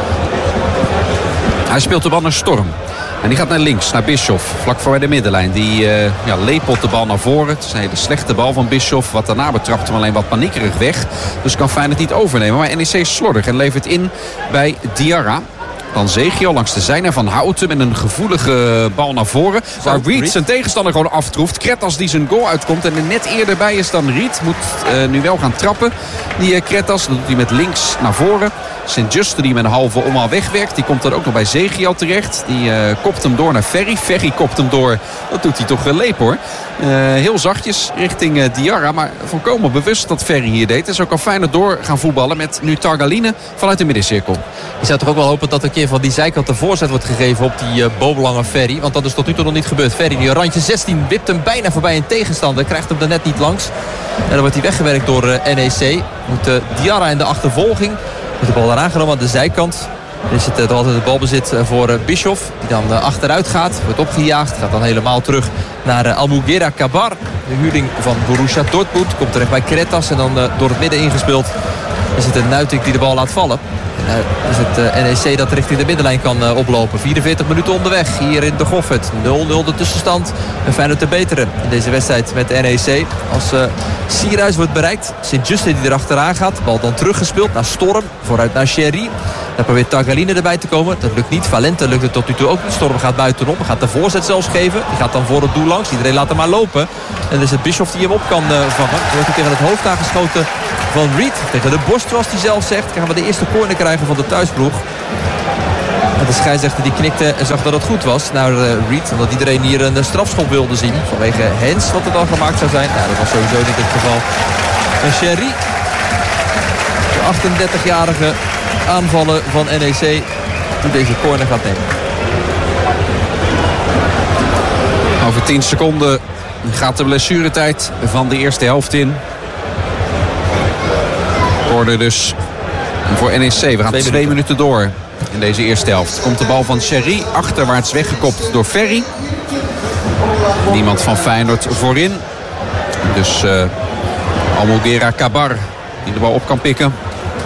Hij speelt de bal naar Storm. En die gaat naar links, naar Bischoff. Vlak voor de middenlijn. Die lepelt de bal naar voren. Het is een hele slechte bal van Bischoff. Wat daarna betrapt hem alleen wat paniekerig weg. Dus kan Feyenoord niet overnemen. Maar NEC is slordig en levert in bij Diarra. Dan Zegio langs de zijne van Houten met een gevoelige bal naar voren. Waar Reed zijn tegenstander gewoon aftroeft. Kretas die zijn goal uitkomt en er net eerder bij is dan Reed. Moet nu wel gaan trappen. Die Kretas, dat doet hij met links naar voren. Sint-Juste die met een halve omhaal wegwerkt. Die komt dan ook nog bij Zegio terecht. Die kopt hem door naar Ferry. Ferry kopt hem door. Dat doet hij toch wel leep hoor. Heel zachtjes richting Diarra. Maar volkomen bewust dat Ferry hier deed. En zo kan Feyenoord door gaan voetballen met nu Targaline vanuit de middencirkel. Je zou toch ook wel hopen dat een keer van die zijkant de voorzet wordt gegeven op die bovenlange Ferry. Want dat is tot nu toe nog niet gebeurd. Ferry die randje 16 wipt hem bijna voorbij een tegenstander. Krijgt hem er net niet langs. En dan wordt hij weggewerkt door NEC. Moet Diarra in de achtervolging. Moet de bal daar aangenomen aan de zijkant. Dan is het toch altijd het balbezit voor Bischoff. Die dan achteruit gaat. Wordt opgejaagd. Gaat dan helemaal terug naar Almugera Kabar. De huurling van Borussia Dortmund. Komt terecht bij Cretas. En dan door het midden ingespeeld is het een Nuitink die de bal laat vallen. Is het NEC dat richting de middenlijn kan oplopen. 44 minuten onderweg hier in de Goffert. 0-0 de tussenstand. En Feyenoord te beteren in deze wedstrijd met de NEC. Als Sierhuis wordt bereikt. Sint-Juste die erachteraan gaat. Bal dan teruggespeeld naar Storm. Vooruit naar Sherry. Daar probeert Tagaline erbij te komen. Dat lukt niet. Valente lukt het tot nu toe ook niet. Storm gaat buitenom. Gaat de voorzet zelfs geven. Die gaat dan voor het doel langs. Iedereen laat hem maar lopen. En dan is het Bischoff die hem op kan vangen. Dan wordt hij tegen het hoofd aangeschoten van Reed. Tegen de borst, zoals hij zelf zegt. Gaan we de eerste corner krijgen van de thuisploeg. En de scheidsrechter die knikte en zag dat het goed was naar Reed. Omdat iedereen hier een strafschop wilde zien. Vanwege Hens, wat er dan gemaakt zou zijn. Ja, dat was sowieso niet het geval. En Sherry, de 38-jarige aanvaller van NEC, die deze corner gaat nemen. Over 10 seconden gaat de blessuretijd van de eerste helft in. Corner dus voor NEC. We gaan 2 minuten door in deze eerste helft. Komt de bal van Sherry achterwaarts weggekopt door Ferry. Niemand van Feyenoord voorin. Dus Almogera Kabar die de bal op kan pikken.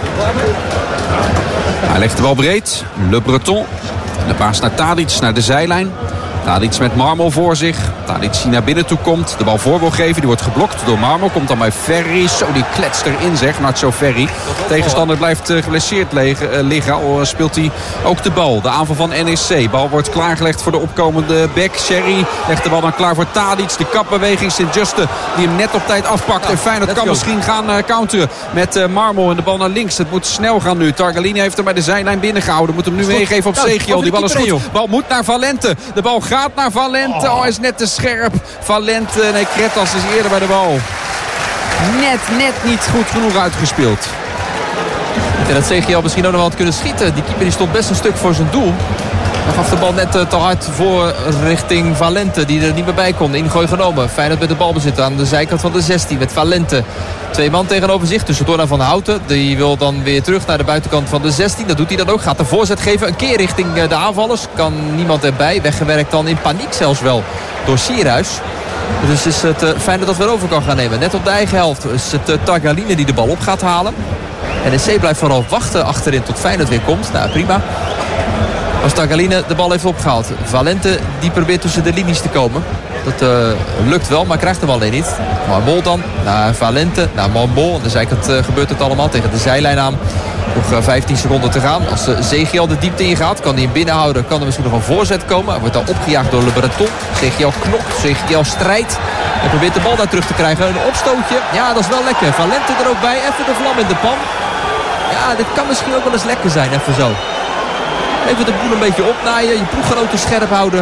Hij legt de bal breed. Le Breton. De paas naar Tadic, naar de zijlijn. Tadic met Marmol voor zich. Tadic die naar binnen toe komt. De bal voor wil geven. Die wordt geblokt door Marmol. Komt dan bij Ferry. Zo, die kletst erin zeg. Nacho Ferry. Tegenstander blijft geblesseerd liggen. Al speelt hij ook de bal. De aanval van NEC. Bal wordt klaargelegd voor de opkomende back. Sherry legt de bal dan klaar voor Tadic. De kapbeweging Sint-Juste die hem net op tijd afpakt. En Feyenoord kan misschien gaan counteren met Marmol. En de bal naar links. Het moet snel gaan nu. Targalini heeft hem bij de zijlijn binnengehouden. Moet hem nu meegeven op Zegio. Die bal is goed. Bal moet naar Valente. De bal gaat naar Valente. Oh, hij is net te scherp. Valente. Nee, Kretas is eerder bij de bal. Net niet goed genoeg uitgespeeld. En dat Zegio misschien ook nog wel had kunnen schieten. Die keeper die stond best een stuk voor zijn doel. Hij gaf de bal net te hard voor richting Valente. Die er niet meer bij kon. Ingooi genomen. Feyenoord met de balbezit aan de zijkant van de 16. Met Valente. 2 man tegenover zich. Tussendoor naar Van Houten. Die wil dan weer terug naar de buitenkant van de 16. Dat doet hij dan ook. Gaat de voorzet geven. Een keer richting de aanvallers. Kan niemand erbij. Weggewerkt dan in paniek zelfs wel door Sierhuis. Dus is het Feyenoord dat weer over kan gaan nemen. Net op de eigen helft is het Targaline die de bal op gaat halen. NEC blijft vooral wachten achterin tot Feyenoord weer komt. Nou, prima. Als Targaline de bal heeft opgehaald. Valente die probeert tussen de linies te komen. Dat lukt wel, maar krijgt de bal alleen niet. Marmol dan naar Valente, naar Marmol. Aan de zijkant gebeurt het allemaal tegen de zijlijn aan. Nog 15 seconden te gaan. Als Zegio de diepte ingaat, kan hij hem binnenhouden. Kan er misschien nog een voorzet komen. Hij wordt dan opgejaagd door Le Breton. Zegio knokt, Zegio strijdt. En probeert de bal daar terug te krijgen. Een opstootje, ja dat is wel lekker. Valente er ook bij, even de vlam in de pan. Ja, dit kan misschien ook wel eens lekker zijn, even zo. Even de boel een beetje opnaaien. Je ploeggenoten scherp houden.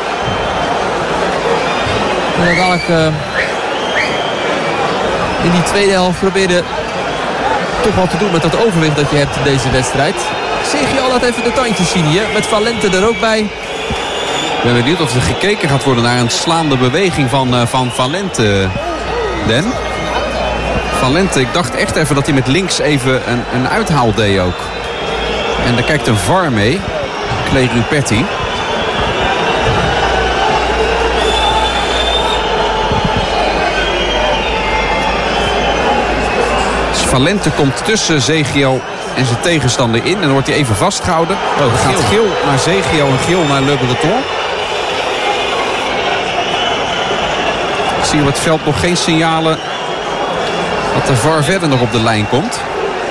En uiteindelijk in die tweede helft probeerde toch wat te doen met dat overwicht dat je hebt in deze wedstrijd. Zegio laat even de tandjes zien hier. Met Valente er ook bij. Ik ben benieuwd of er gekeken gaat worden naar een slaande beweging van Valente. Den? Valente, ik dacht echt even dat hij met links even een uithaal deed ook. En daar kijkt een VAR mee. Clay Rupetti. Dus Valente komt tussen Zegio en zijn tegenstander in. En dan wordt hij even vastgehouden. Dan gaat geel naar Zegio en geel naar Le Breton. Ik zie op het veld nog geen signalen dat de VAR verder nog op de lijn komt.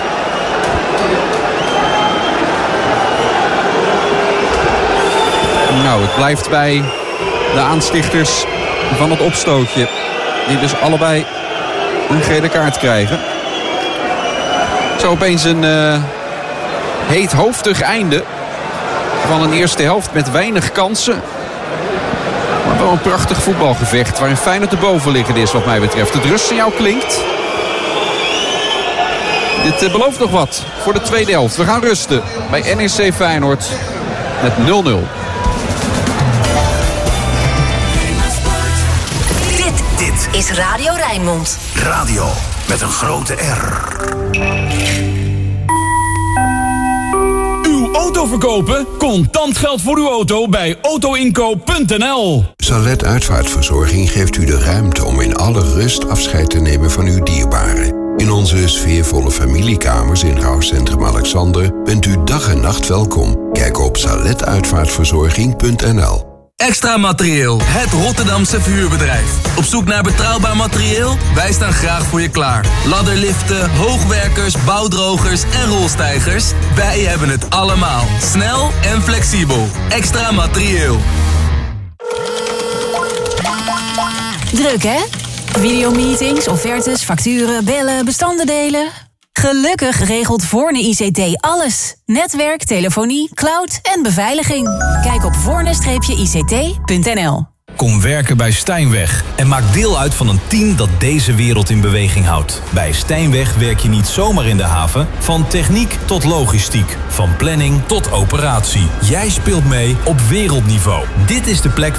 Nou, het blijft bij de aanstichters van het opstootje. Die dus allebei een gele kaart krijgen. Zo opeens een heethoofdig einde van een eerste helft met weinig kansen. Maar wel een prachtig voetbalgevecht waarin Feyenoord de bovenliggende is wat mij betreft. Het rustsignaal klinkt. Dit belooft nog wat voor de tweede helft. We gaan rusten bij NEC Feyenoord met 0-0. Dit is Radio Rijnmond. Radio met een grote R. Uw auto verkopen? Contant geld voor uw auto bij autoinkoop.nl. Salet Uitvaartverzorging geeft u de ruimte om in alle rust afscheid te nemen van uw dierbaren. In onze sfeervolle familiekamers in Rouwcentrum Alexander bent u dag en nacht welkom. Kijk op saletuitvaartverzorging.nl. Extra Materieel, het Rotterdamse verhuurbedrijf. Op zoek naar betrouwbaar materieel? Wij staan graag voor je klaar. Ladderliften, hoogwerkers, bouwdrogers en rolstijgers. Wij hebben het allemaal. Snel en flexibel. Extra Materieel. Druk, hè? Videomeetings, offertes, facturen, bellen, bestanden delen. Gelukkig regelt Voorne ICT alles. Netwerk, telefonie, cloud en beveiliging. Kijk op voorne-ict.nl. Kom werken bij Stijnweg en maak deel uit van een team dat deze wereld in beweging houdt. Bij Stijnweg werk je niet zomaar in de haven, van techniek tot logistiek, van planning tot operatie. Jij speelt mee op wereldniveau. Dit is de plek